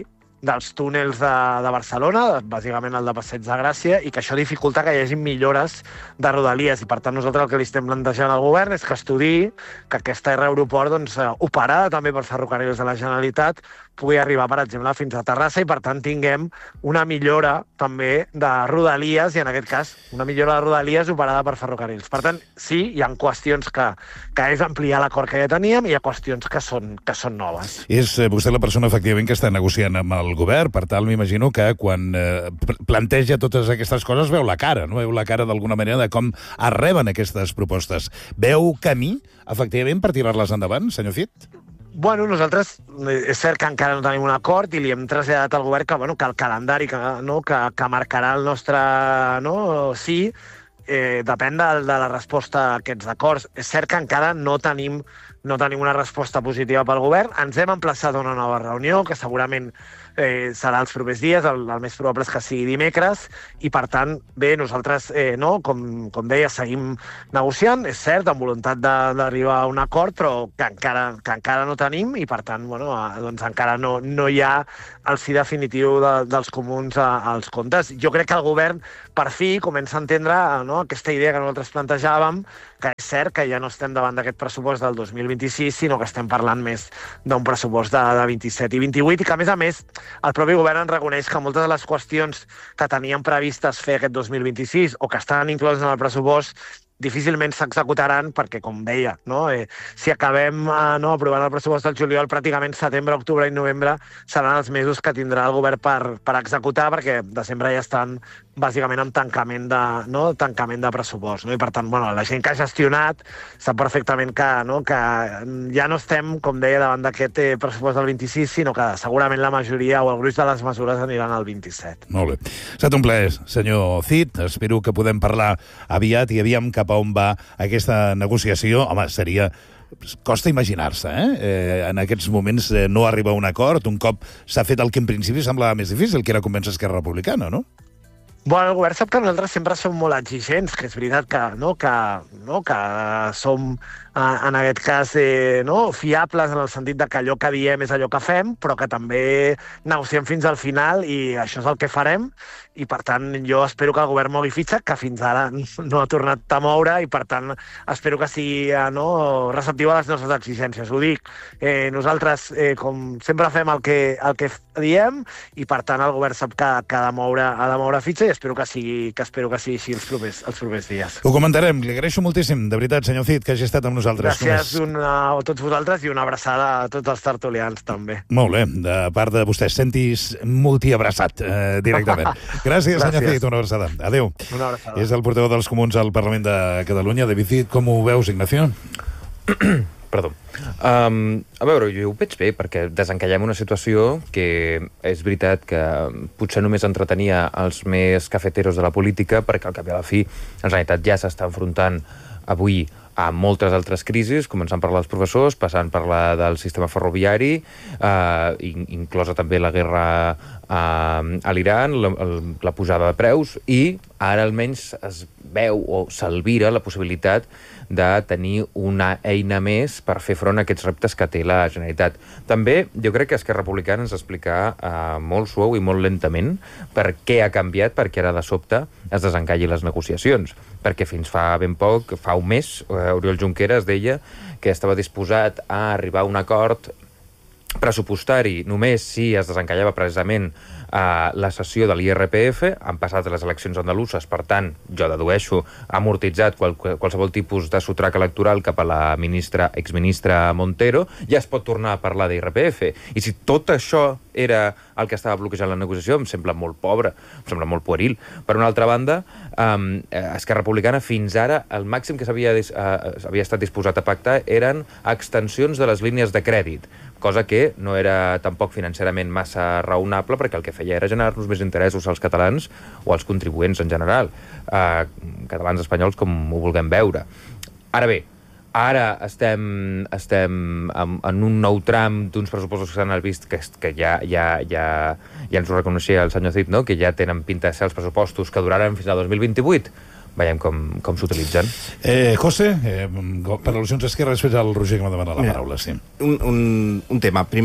dels túnels de, de Barcelona, bàsicament el de Passeig de Gràcia, i que això dificulta que hi hagi millores de Rodalies. I per tant nosaltres el que li estem plantejant al govern és que estudiï que aquesta R aeroport, doncs, operada també per ferrocarrils de la Generalitat, pugui arribar, per exemple, fins a Terrassa i, per tant, tinguem una millora també de Rodalies i, en aquest cas, una millora de Rodalies operada per ferrocarrils. Per tant, sí, hi ha qüestions que, que és ampliar l'acord que ja teníem i hi ha qüestions que són, que són noves. És eh, vostè la persona, efectivament, que està negociant amb el govern. Per tant, m'imagino que quan eh, planteja totes aquestes coses veu la cara, no? Veu la cara d'alguna manera de com es reben aquestes propostes. Veu camí, efectivament, per tirar-les endavant, senyor Cid? Bueno, nosaltres, és cert que encara no tenim un acord i li hem traslladat al govern que, bueno, que el calendari que, no, que, que marcarà el nostre no, sí eh, depèn de, de la resposta a aquests acords. És cert que encara no tenim, no tenim una resposta positiva pel govern. Ens hem emplaçat a una nova reunió que segurament eh, serà els propers dies, el, el més probable és que sigui dimecres, i per tant, bé, nosaltres, eh, no, com, com deia, seguim negociant, és cert, amb voluntat d'arribar a un acord, però que encara, que encara no tenim, i per tant, bueno, doncs encara no, no hi ha el sí definitiu de, dels comuns a, als comptes. Jo crec que el govern, per fi, comença a entendre no, aquesta idea que nosaltres plantejàvem, que és cert que ja no estem davant d'aquest pressupost del dos mil vint-i-sis, sinó que estem parlant més d'un pressupost de, de vint-i-set i vint-i-vuit, i que, a més a més, el propi govern ens reconeix que moltes de les qüestions que teníem previstes fer aquest dos mil vint-i-sis o que estan incloses en el pressupost difícilment s'executaran perquè, com deia, no, eh, si acabem eh, no, aprovant el pressupost del juliol, pràcticament setembre, octubre i novembre seran els mesos que tindrà el govern per, per executar, perquè desembre ja estan bàsicament en tancament de, no, tancament de pressupost. No? I per tant, bueno, la gent que ha gestionat sap perfectament que, no, que ja no estem, com deia, davant d'aquest eh, pressupost del vint-i-sis, sinó que segurament la majoria o el gruix de les mesures aniran al vint-i-set. Molt bé. Ha estat un plaer, senyor Cid. Espero que podem parlar aviat i aviam cap a on va aquesta negociació. Home, seria... Costa imaginar-se, eh? eh? En aquests moments eh, no arriba a un acord, un cop s'ha fet el que en principi semblava més difícil, que era convèncer Esquerra Republicana, no? Bueno, el govern sap que nosaltres sempre som molt exigents, que és veritat que, no, que, no, que som, en aquest cas, eh, no, fiables en el sentit de que allò que diem és allò que fem, però que també negociem fins al final i això és el que farem. I, per tant, jo espero que el govern mogui fitxa, que fins ara no ha tornat a moure, i, per tant, espero que sigui no, receptiu a les nostres exigències. Ho dic, eh, nosaltres, eh, com sempre fem el que, el que diem, i, per tant, el govern sap que, que ha, de moure, ha de moure fitxa, i espero que sigui, que espero que sigui així els propers, els propers dies. Ho comentarem. Li agraeixo moltíssim, de veritat, senyor Cid, que hagi estat amb nosaltres. Gràcies una, a tots vosaltres i una abraçada a tots els tertulians, també. Molt bé, de part de vostès. Sentis multiabraçat, eh, directament. Gràcies, senyor Cid, una abraçada. Adéu. Una abraçada. És el portaveu dels Comuns al Parlament de Catalunya. David Cid, com ho veus, Ignacio? Perdó. Um, a veure, jo ho veig bé, perquè desencallem una situació que és veritat que potser només entretenia els més cafeteros de la política, perquè al cap i a la fi la Generalitat ja s'està enfrontant avui a moltes altres crisis, començant per la dels professors, passant per la del sistema ferroviari, eh, inclosa també la guerra eh, a l'Iran, la, la pujada de preus, i ara almenys es veu o s'alvira la possibilitat de tenir una eina més per fer front a aquests reptes que té la Generalitat. També jo crec que Esquerra Republicana ens explicar eh, molt suau i molt lentament per què ha canviat, perquè ara de sobte es desencalli les negociacions. Perquè fins fa ben poc, fa un mes, eh, Oriol Junqueras deia que estava disposat a arribar a un acord pressupostari només si es desencallava precisament eh, la cessió de l'I R P F. Han passat les eleccions andaluses, per tant, jo dedueixo, ha amortitzat qual, qualsevol tipus de sotrac electoral cap a la ministra, exministra Montero, ja es pot tornar a parlar d'I R P F. I si tot això era el que estava bloquejant la negociació, em sembla molt pobre, em sembla molt pueril. Per una altra banda, eh, Esquerra Republicana fins ara el màxim que s'havia eh, havia estat disposat a pactar eren extensions de les línies de crèdit, cosa que no era tampoc financerament massa raonable, perquè el que feia era generar-nos més interessos als catalans o als contribuents en general, eh, catalans, espanyols, com ho vulguem veure. Ara bé, ara estem, estem en, en un nou tram d'uns pressupostos que s'han vist que, que ja, ja, ja, ja ens ho reconeixia el senyor Cid, no? Que ja tenen pinta de ser els pressupostos que duraran fins al dos mil vint-i-vuit. Veiem com, com s'utilitzen. Eh, José, eh, per al·lusions a Esquerra, després el Roger que m'ha demanat la Mira, paraula. Sí. Un, un, un tema. Primer,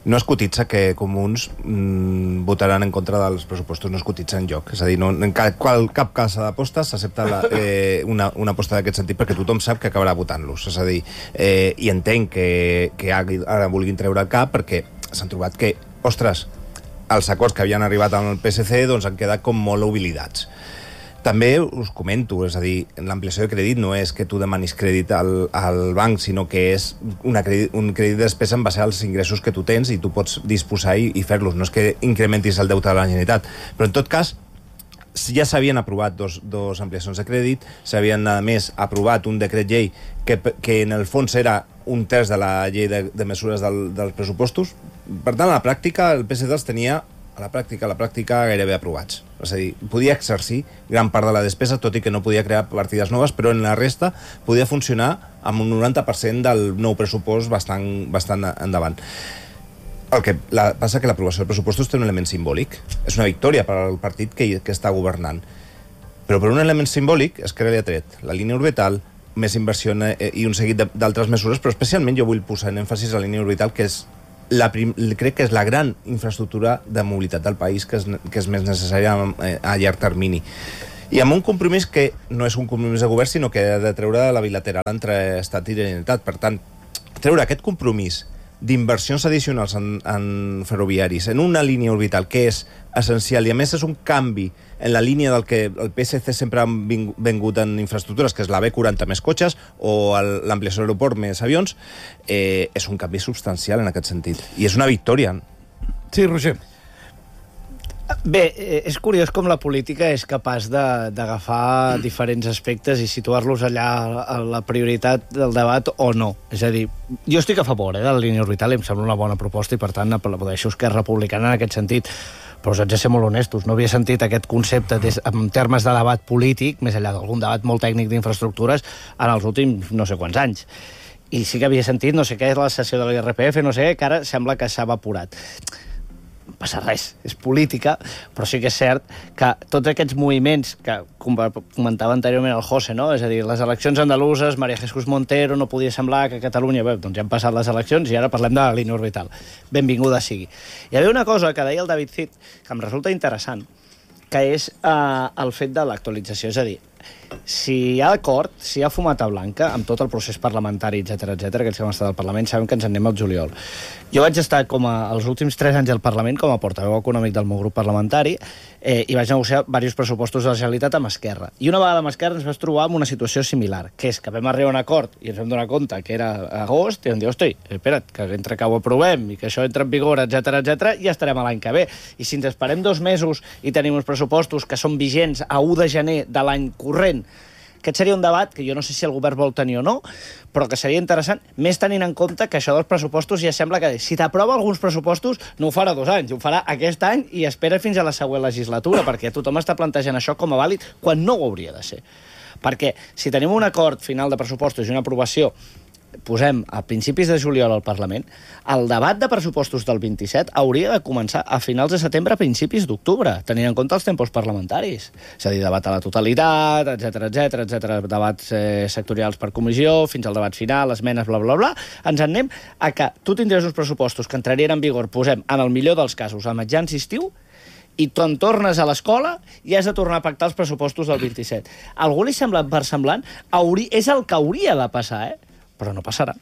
no es cotitza que comuns mm, votaran en contra dels pressupostos, no es cotitza en lloc. És a dir, no, en cap, qual, cap casa d'apostes s'accepta la, eh, una, una aposta d'aquest sentit perquè tothom sap que acabarà votant-los. És a dir, eh, i entenc que, que ara vulguin treure el cap perquè s'han trobat que, ostres, els acords que havien arribat amb el P S C doncs han quedat com molt oblidats. També us comento, és a dir, l'ampliació de crèdit no és que tu demanis crèdit al, al banc, sinó que és una crèdit, un crèdit de despesa en base als ingressos que tu tens i tu pots disposar i, i fer-los. No és que incrementis el deute de la Generalitat. Però, en tot cas, ja s'havien aprovat dos, dos ampliacions de crèdit, s'havien, a més, aprovat un decret llei que, que en el fons era un terç de la llei de, de mesures del, dels pressupostos. Per tant, a la pràctica, el P S C els tenia a la pràctica, a la pràctica gairebé aprovats. És a dir, podia exercir gran part de la despesa, tot i que no podia crear partides noves, però en la resta podia funcionar amb un noranta per cent del nou pressupost bastant, bastant endavant. El que la, passa que l'aprovació dels pressupostos té un element simbòlic. És una victòria per al partit que, que està governant. Però per un element simbòlic és que li ha tret la línia orbital, més inversió en, eh, i un seguit d'altres mesures, però especialment jo vull posar en èmfasis a la línia orbital, que és La prim, crec que és la gran infraestructura de mobilitat del país que és, que és més necessària a, a llarg termini. I amb un compromís que no és un compromís de govern, sinó que ha de treure la bilateral entre Estat i Generalitat. Per tant, treure aquest compromís d'inversions addicionals en, en ferroviaris, en una línia orbital que és essencial, i a més és un canvi en la línia del que el P S C sempre ha vengut en infraestructures, que és la B quaranta més cotxes o l'ampliació de l'aeroport més avions, eh, és un canvi substancial en aquest sentit. I és una victòria. Sí, Roger. Bé, és curiós com la política és capaç d'agafar diferents aspectes i situar-los allà a la prioritat del debat o no. És a dir, jo estic a favor eh, de la línia orbital, em sembla una bona proposta i per tant aplaudeixo Esquerra Republicana en aquest sentit, però us haig de ser molt honestos, no havia sentit aquest concepte des, en termes de debat polític, més enllà d'algun debat molt tècnic d'infraestructures, en els últims no sé quants anys. I sí que havia sentit no sé què és la cessió de l'I R P F, no sé, que ara sembla que s'ha evaporat. No passa res, és política, però sí que és cert que tots aquests moviments que comentava anteriorment el José, no? És a dir, les eleccions andaluses, María Jesús Montero, no podia semblar que a Catalunya, bé, doncs ja han passat les eleccions i ara parlem de la línia orbital. Benvinguda sigui. Hi havia una cosa que deia el David Cid que em resulta interessant, que és eh, el fet de l'actualització, és a dir, si hi ha acord, si hi ha fumata blanca amb tot el procés parlamentari, etcètera, etcètera, aquells que hem estat al Parlament sabem que ens en anem al juliol. Jo vaig estar com a, els últims tres anys al Parlament com a portaveu econòmic del meu grup parlamentari eh, i vaig negociar diversos pressupostos de la Generalitat amb Esquerra. I una vegada amb Esquerra ens vam trobar amb una situació similar, que és que vam arribar a un acord i ens vam donar compte que era agost i vam dir, hosti, espera't, que entre que ho aprovem i que això entra en vigor, etcètera, etcètera, ja estarem a l'any que ve. I si ens esperem dos mesos i tenim uns pressupostos que són vigents a u de gener de l'any corrent, aquest seria un debat que jo no sé si el govern vol tenir o no, però que seria interessant, més tenint en compte que això dels pressupostos ja sembla que si t'aprova alguns pressupostos no ho farà dos anys, ho farà aquest any i espera fins a la següent legislatura, perquè tothom està plantejant això com a vàlid quan no ho hauria de ser. Perquè si tenim un acord final de pressupostos i una aprovació posem a principis de juliol al Parlament, el debat de pressupostos del vint-i-set hauria de començar a finals de setembre, a principis d'octubre, tenint en compte els tempos parlamentaris. És a dir, debat a la totalitat, etcètera, etcètera, etcètera, debats eh, sectorials per comissió, fins al debat final, esmenes, bla, bla, bla. Ens en anem a que tu tindries uns pressupostos que entrarien en vigor, posem, en el millor dels casos, a mitjans d'estiu, i te'n tornes a l'escola i has de tornar a pactar els pressupostos del vint-i-set. A algú li sembla versemblant? Hauri... És el que hauria de passar, eh? Però no passarà.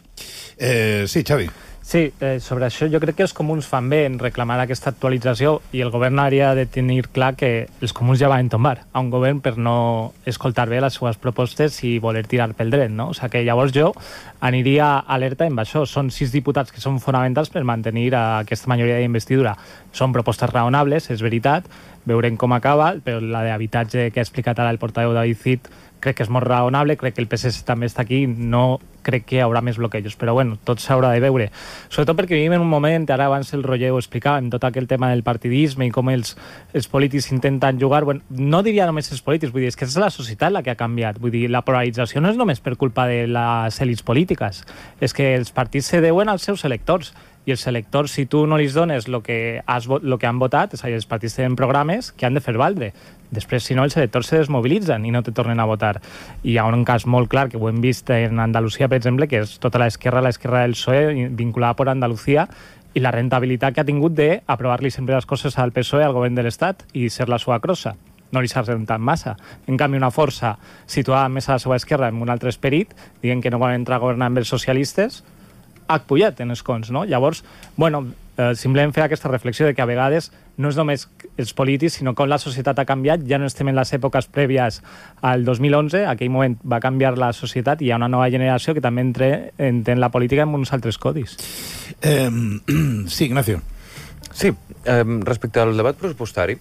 Eh, sí, Xavi. Sí, eh, sobre això jo crec que els comuns fan bé en reclamar aquesta actualització i el govern hauria de tenir clar que els comuns ja van tombar a un govern per no escoltar bé les seves propostes i voler tirar pel dret, no? O sigui que llavors jo aniria alerta amb això. Són sis diputats que són fonamentals per mantenir aquesta majoria d'investidura. Són propostes raonables, és veritat, veurem com acaba, però la d'habitatge que ha explicat ara el portaveu David Cid crec que és molt raonable, crec que el P S C també està aquí, no crec que hi haurà més bloquejos, però bueno, tot s'haurà de veure. Sobretot perquè vivim en un moment, ara abans el Roger ho explicava, en tot aquell tema del partidisme i com els, els polítics intenten jugar, bueno, no diria només els polítics, vull dir, és que és la societat la que ha canviat, vull dir, la polarització no és només per culpa de les èlits polítiques, és que els partits se deuen als seus electors, i els electors, si tu no li dones el que, has, lo que han votat, és a dir, els partits tenen programes que han de fer valdre. Després, si no, els electors se desmobilitzen i no te tornen a votar. I hi ha un cas molt clar, que ho hem vist en Andalusia, per exemple, que és tota l'esquerra, l'esquerra del P S O E, vinculada per Andalusia, i la rentabilitat que ha tingut d'aprovar-li sempre les coses al P S O E, al govern de l'Estat, i ser la seva crossa. No li s'ha rentat massa. En canvi, una força situada més a la seva esquerra, amb un altre esperit, dient que no volen entrar a governar amb els socialistes, ha pujat en escons, no? Llavors, bueno, eh, simplement fer aquesta reflexió de que a vegades no és només els polítics, sinó com la societat ha canviat. Ja no estem en les èpoques prèvies al dos mil onze, aquell moment va canviar la societat i hi ha una nova generació que també entre, entén la política amb uns altres codis. Eh, sí, Ignacio. Sí, eh, respecte al debat pressupostari,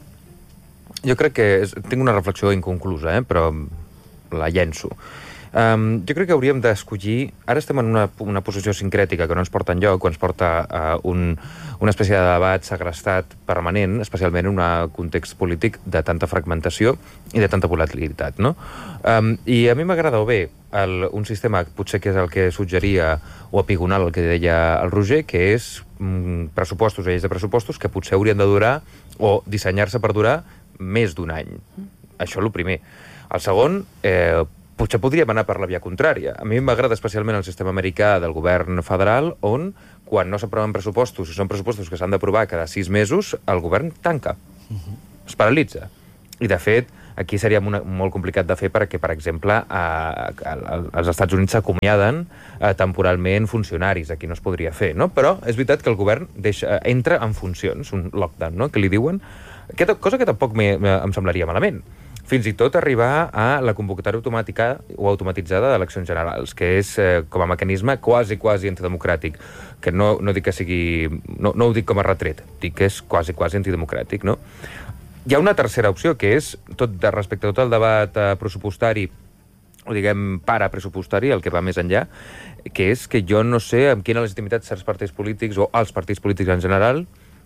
jo crec que és, tinc una reflexió inconclusa, eh, però la llenço. Um, jo crec que hauríem d'escollir... Ara estem en una, una posició sincrètica que no ens porta enlloc, que ens porta a uh, un, una espècie de debat segrestat permanent, especialment en un context polític de tanta fragmentació i de tanta volatilitat, no? Um, I a mi m'agrada o bé el, un sistema, potser que és el que suggeria o epigonal el que deia el Roger, que és mm, pressupostos, lleis de pressupostos, que potser haurien de durar o dissenyar-se per durar més d'un any. Això és el primer. El segon, eh, potser podríem anar per la via contrària. A mi m'agrada especialment el sistema americà del govern federal, on, quan no s'aproven pressupostos, si són pressupostos que s'han d'aprovar cada sis mesos, el govern tanca. Uh-huh. Es paralitza. I, de fet, aquí seria una, molt complicat de fer perquè, per exemple, a, a, a, als Estats Units s'acomiaden a, temporalment funcionaris. Aquí no es podria fer, no? Però és veritat que el govern deixa, entra en funcions, un lockdown, no?, que li diuen. Aquesta cosa que tampoc me, me, em semblaria malament. Fins i tot arribar a la convocatòria automàtica o automatitzada d'eleccions generals, que és eh, com a mecanisme quasi, quasi antidemocràtic, que no, no dic que sigui... No, no ho dic com a retret, dic que és quasi, quasi antidemocràtic, no? Hi ha una tercera opció, que és, tot de respecte a tot el debat eh, pressupostari, o diguem parapressupostari, el que va més enllà, que és que jo no sé amb quina legitimitat certs partits polítics, o els partits polítics en general,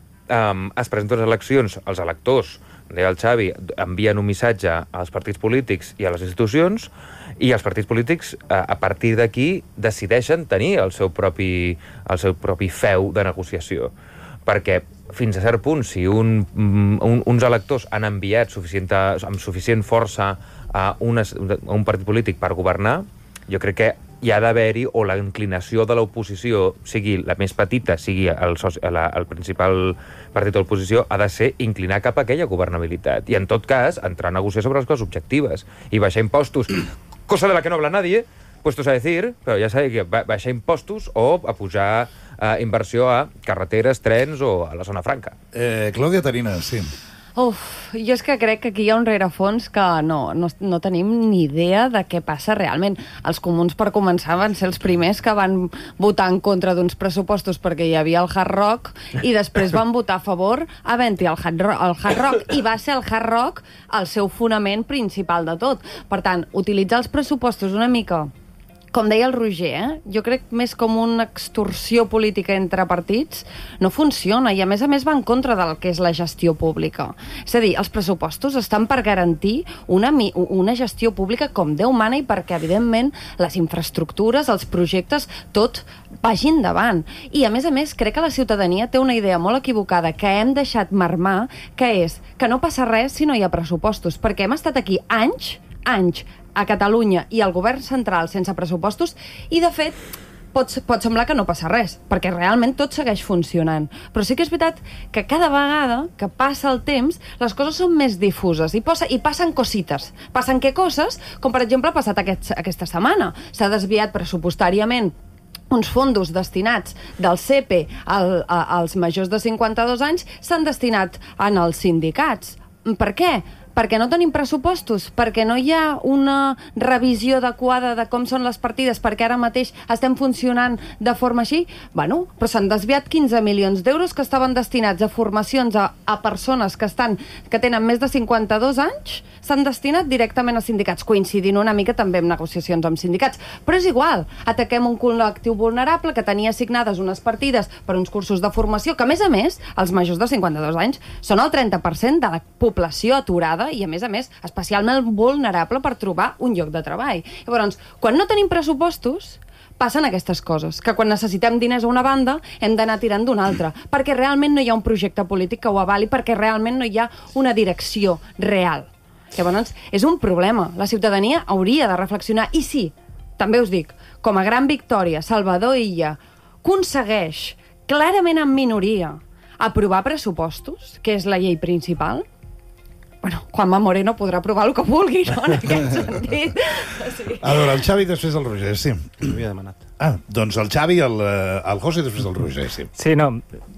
um, es presenten les eleccions, els electors, deia el Xavi, envien un missatge als partits polítics i a les institucions, i els partits polítics, a partir d'aquí, decideixen tenir el seu propi, el seu propi feu de negociació. Perquè, fins a cert punt, si un, un, uns electors han enviat suficient, amb suficient força a, una, a un partit polític per governar, jo crec que hi ha d'haver-hi, o la inclinació de l'oposició, sigui la més petita, sigui el, la, el principal partit de l'oposició, ha de ser inclinar cap a aquella governabilitat. I, en tot cas, entrar a negociar sobre les coses objectives i baixar impostos, cosa de la que no habla nadie, puestos a decir, però ja sabeu que baixar impostos o a pujar eh, inversió a carreteres, trens o a la zona franca. Eh, Clàudia Tarina, sí. Uf, jo és que crec que aquí hi ha un rerefons que no, no, no tenim ni idea de què passa realment. Els comuns, per començar, van ser els primers que van votar en contra d'uns pressupostos perquè hi havia el Hard Rock i després van votar a favor havent-hi el Hard Rock, el Hard Rock i va ser el Hard Rock el seu fonament principal de tot. Per tant, utilitzar els pressupostos una mica... Com deia el Roger, eh? Jo crec més com una extorsió política entre partits no funciona i, a més a més, va en contra del que és la gestió pública. És a dir, els pressupostos estan per garantir una, una gestió pública com Déu mana i perquè, evidentment, les infraestructures, els projectes, tot vagi endavant. I, a més a més, crec que la ciutadania té una idea molt equivocada que hem deixat marmar, que és que no passa res si no hi ha pressupostos, perquè hem estat aquí anys, anys, a Catalunya i al govern central sense pressupostos i, de fet, pot, pot semblar que no passa res, perquè realment tot segueix funcionant. Però sí que és veritat que cada vegada que passa el temps, les coses són més difuses i, posa, i passen cosites. Passen què coses? Com, per exemple, ha passat aquest, aquesta setmana. S'ha desviat pressupostàriament uns fondos destinats del C E P al, a, als majors de cinquanta-dos anys s'han destinat en els sindicats. Per què? Perquè no tenim pressupostos, perquè no hi ha una revisió adequada de com són les partides, perquè ara mateix estem funcionant de forma així. Bueno, però s'han desviat quinze milions d'euros que estaven destinats a formacions a, a persones que, estan, que tenen més de cinquanta-dos anys, s'han destinat directament a sindicats, coincidint una mica també amb negociacions amb sindicats. Però és igual, ataquem un col·lectiu vulnerable que tenia assignades unes partides per uns cursos de formació, que, a més a més, els majors de cinquanta-dos anys són el trenta per cent de la població aturada i, a més a més, especialment vulnerable per trobar un lloc de treball. Llavors, quan no tenim pressupostos, passen aquestes coses, que quan necessitem diners a una banda hem d'anar tirant d'una altra, perquè realment no hi ha un projecte polític que ho avali, perquè realment no hi ha una direcció real. Llavors, és un problema. La ciutadania hauria de reflexionar. I sí, també us dic, com a gran victòria, Salvador Illa aconsegueix, clarament en minoria, aprovar pressupostos, que és la llei principal. Bueno, Juanma Moreno podrà aprovar el que vulgui, no?, en aquest sentit. Sí. A veure, el Xavi després del Roger, sí. M'havia demanat. Ah, doncs el Xavi, el, el José després del Roger, sí. Sí, no.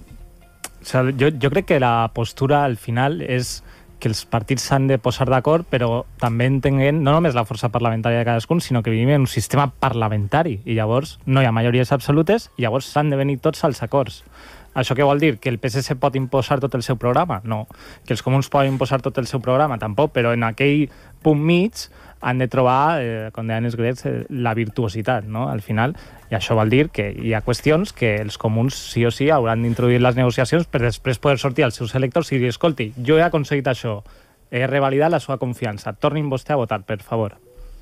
O sea, jo, jo crec que la postura, al final, és que els partits s'han de posar d'acord, però també entenguent no només la força parlamentària de cadascun, sinó que vivim en un sistema parlamentari, i llavors no hi ha majories absolutes, i llavors s'han de venir tots als acords. Això què vol dir? Que el P S C pot imposar tot el seu programa? No. Que els comuns poden imposar tot el seu programa? Tampoc, però en aquell punt mig han de trobar, eh, com deien els grecs, eh, la virtuositat, no?, al final. I això vol dir que hi ha qüestions que els comuns sí o sí hauran d'introduir les negociacions per després poder sortir als seus electors i dir, escolti, jo he aconseguit això, he revalidat la seva confiança, tornin vostè a votar, per favor.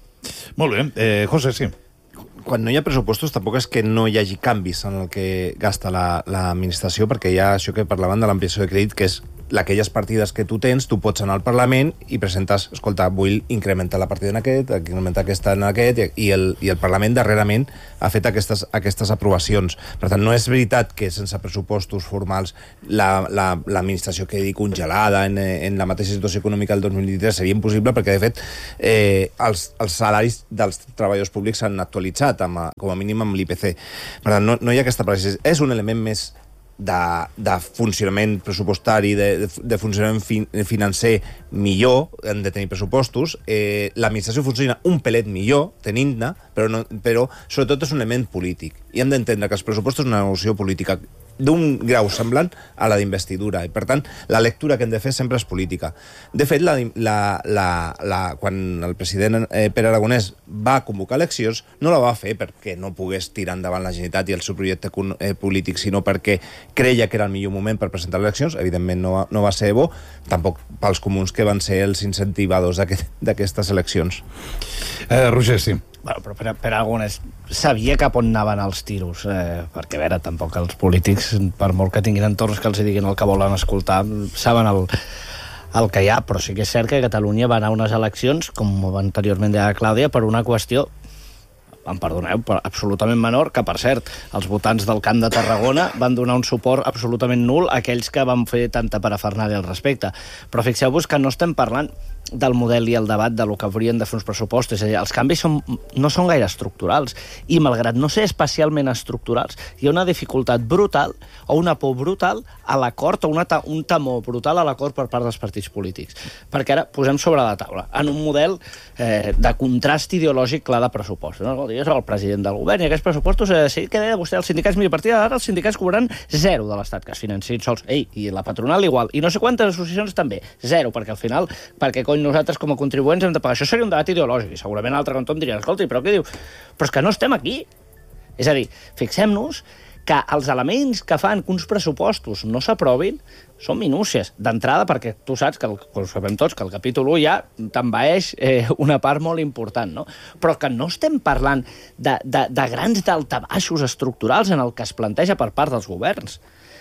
Molt bé. Eh, José, sí. Quan no hi ha pressupostos tampoc és que no hi hagi canvis en el que gasta l'administració, la, perquè hi ha això que parlaven de l'ampliació de crèdit, que és aquelles partides que tu tens, tu pots anar al Parlament i presentes, escolta, vull incrementar la partida en aquest, incrementar aquesta en aquest, i el, i el Parlament darrerament ha fet aquestes, aquestes aprovacions. Per tant, no és veritat que sense pressupostos formals l'administració la, la, quedi congelada en, en la mateixa situació econòmica del dos mil vint-i-tres. Seria impossible perquè, de fet, eh, els, els salaris dels treballadors públics s'han actualitzat, amb, com a mínim amb l'I P C. Per tant, no, no hi ha aquesta precisió. És un element més De, de funcionament pressupostari, de, de funcionament fin, financer millor, hem de tenir pressupostos. Eh, l'administració funciona un pelet millor tenint-ne, però, no, però sobretot és un element polític. I hem d'entendre que els pressupostos és una negociació política d'un grau semblant a la d'investidura. I, per tant, la lectura que hem de fer sempre és política. De fet, la, la, la, la, quan el president eh, Pere Aragonès va convocar eleccions, no la va fer perquè no pogués tirar endavant la Generalitat i el seu projecte eh, polític, sinó perquè creia que era el millor moment per presentar les eleccions. Evidentment no va, no va ser bo, tampoc pels comuns que van ser els incentivadors d'aquestes eleccions. Eh, Roger, sí. Bueno, però per, per algunes sabia cap on anaven els tiros, eh, perquè a veure, tampoc els polítics, per molt que tinguin entorns que els diguin el que volen escoltar, saben el, el que hi ha, però sí que és cert que Catalunya va anar a unes eleccions, com anteriorment deia Clàudia, per una qüestió, em perdoneu, però absolutament menor, que per cert, els votants del Camp de Tarragona van donar un suport absolutament nul a aquells que van fer tanta parafernàlia al respecte. Però fixeu-vos que no estem parlant del model i el debat de lo que haurien de fer uns pressupostos. És a dir, els canvis són, no són gaire estructurals, i malgrat no ser especialment estructurals, hi ha una dificultat brutal o una por brutal a l'acord, o una, un temor brutal a l'acord per part dels partits polítics. Perquè ara posem sobre la taula, en un model eh, de contrast ideològic clar de pressupostos. No? Jo soc el president del govern i aquests pressupostos, eh, sí que deia vostè, els sindicats millor partida, ara els sindicats cobraran zero de l'Estat, que es financin sols. Ei, i la patronal igual. I no sé quantes associacions també. Zero, perquè al final, perquè nosaltres com a contribuents hem de pagar. Això seria un debat ideològic, i segurament l'altre cantó em diria, escolta, però què diu? Però és que no estem aquí. És a dir, fixem-nos que els elements que fan que uns pressupostos no s'aprovin són minúcies. D'entrada, perquè tu saps, que el, ho sabem tots, que el capítol u ja t'envaeix eh, una part molt important, no? Però que no estem parlant de, de, de grans daltabaixos estructurals en el que es planteja per part dels governs.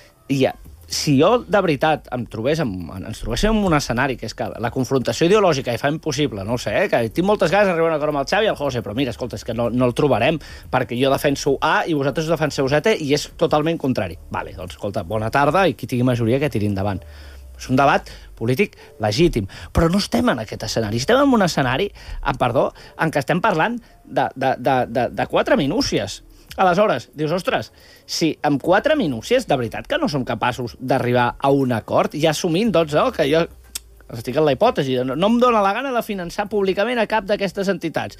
I ja, si jo, de veritat, em trobés en, ens trobéssim en un escenari que és que la confrontació ideològica hi fa impossible, no ho sé, eh, que tinc moltes ganes d'arribar a un acord amb el Xavi i el José, però mira, escolta, és que no, no el trobarem, perquè jo defenso A i vosaltres defenseu Z i és totalment contrari. Vale, doncs, escolta, bona tarda i qui tingui majoria que tiri endavant. És un debat polític legítim, però no estem en aquest escenari. Estem en un escenari, en perdó, en què estem parlant de, de, de, de, de quatre minúcies. Aleshores, dius, ostres, si amb quatre minúcies de veritat que no som capaços d'arribar a un acord, i assumint, doncs, no, que jo estic en la hipòtesi, no, no em dóna la gana de finançar públicament a cap d'aquestes entitats.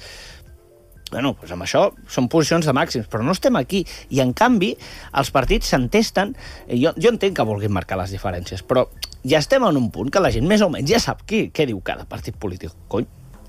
Bueno, doncs amb això són posicions de màxims, però no estem aquí. I, en canvi, els partits s'entesten... Jo, jo entenc que vulguin marcar les diferències, però ja estem en un punt que la gent més o menys ja sap qui, què diu cada partit polític. Cony,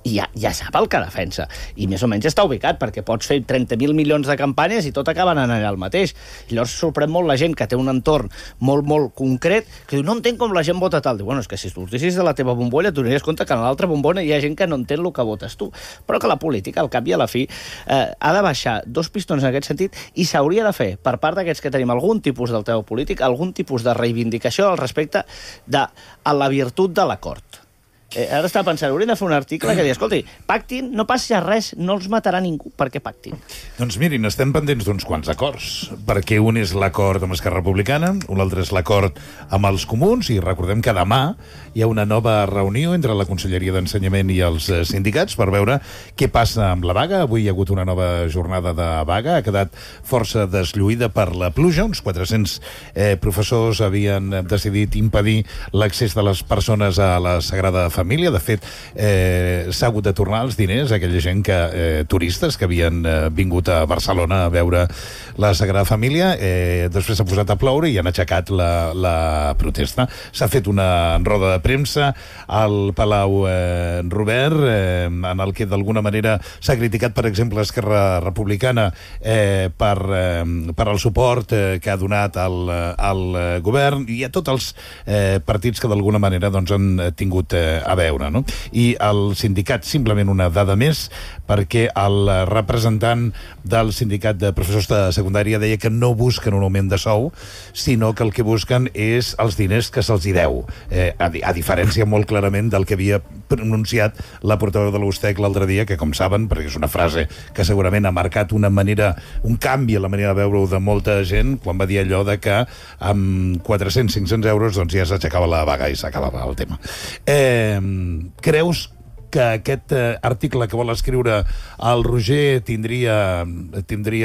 i ja, ja sap el que defensa. I més o menys està ubicat, perquè pots fer trenta mil milions de campanyes i tot acaben anant allà al mateix. I llavors sorprèn molt la gent que té un entorn molt, molt concret, que diu, no entenc com la gent vota tal. Diu, bueno, és que si sortissis de la teva bombolla, tu tenies compte que en l'altra bombolla hi ha gent que no entén el que votes tu. Però que la política, al cap i a la fi, eh, ha de baixar dos pistons en aquest sentit i s'hauria de fer, per part d'aquests que tenim algun tipus d'altaveu polític, algun tipus de reivindicació al respecte de a la virtut de l'acord. Eh, ara estava pensant, hauríem de fer un article que digui, escolti, pactin, no passi res, no els matarà ningú perquè pactin. Doncs mirin, estem pendents d'uns quants acords, perquè un és l'acord amb Esquerra Republicana, un altre és l'acord amb els comuns, i recordem que demà hi ha una nova reunió entre la Conselleria d'Ensenyament i els sindicats per veure què passa amb la vaga. Avui hi ha hagut una nova jornada de vaga, ha quedat força deslluïda per la pluja, uns quatre-cents eh, professors havien decidit impedir l'accés de les persones a la Sagrada Família. De fet, eh, s'ha hagut de tornar els diners a aquella gent, que eh, turistes que havien eh, vingut a Barcelona a veure la Sagrada Família. Eh, després s'ha posat a ploure i han aixecat la, la protesta. S'ha fet una roda de premsa al Palau eh, Robert, eh, en el que d'alguna manera s'ha criticat, per exemple, Esquerra Republicana eh, per, eh, per el suport eh, que ha donat al, al govern, i a tots els eh, partits que d'alguna manera doncs, han tingut eh, a veure, no? I el sindicat, simplement una dada més, perquè el representant del sindicat de professors de secundària deia que no busquen un augment de sou, sinó que el que busquen és els diners que se'ls hi deu, eh, a, a diferència molt clarament del que havia pronunciat la portaveu de l'Ustec l'altre dia, que, com saben, perquè és una frase que segurament ha marcat una manera, un canvi a la manera de veure-ho de molta gent, quan va dir allò de que amb quatre-cents cinc-cents euros doncs ja s'aixecava la vaga i s'acabava el tema. Eh, creus que aquest eh, article que vol escriure el Roger tindria, tindria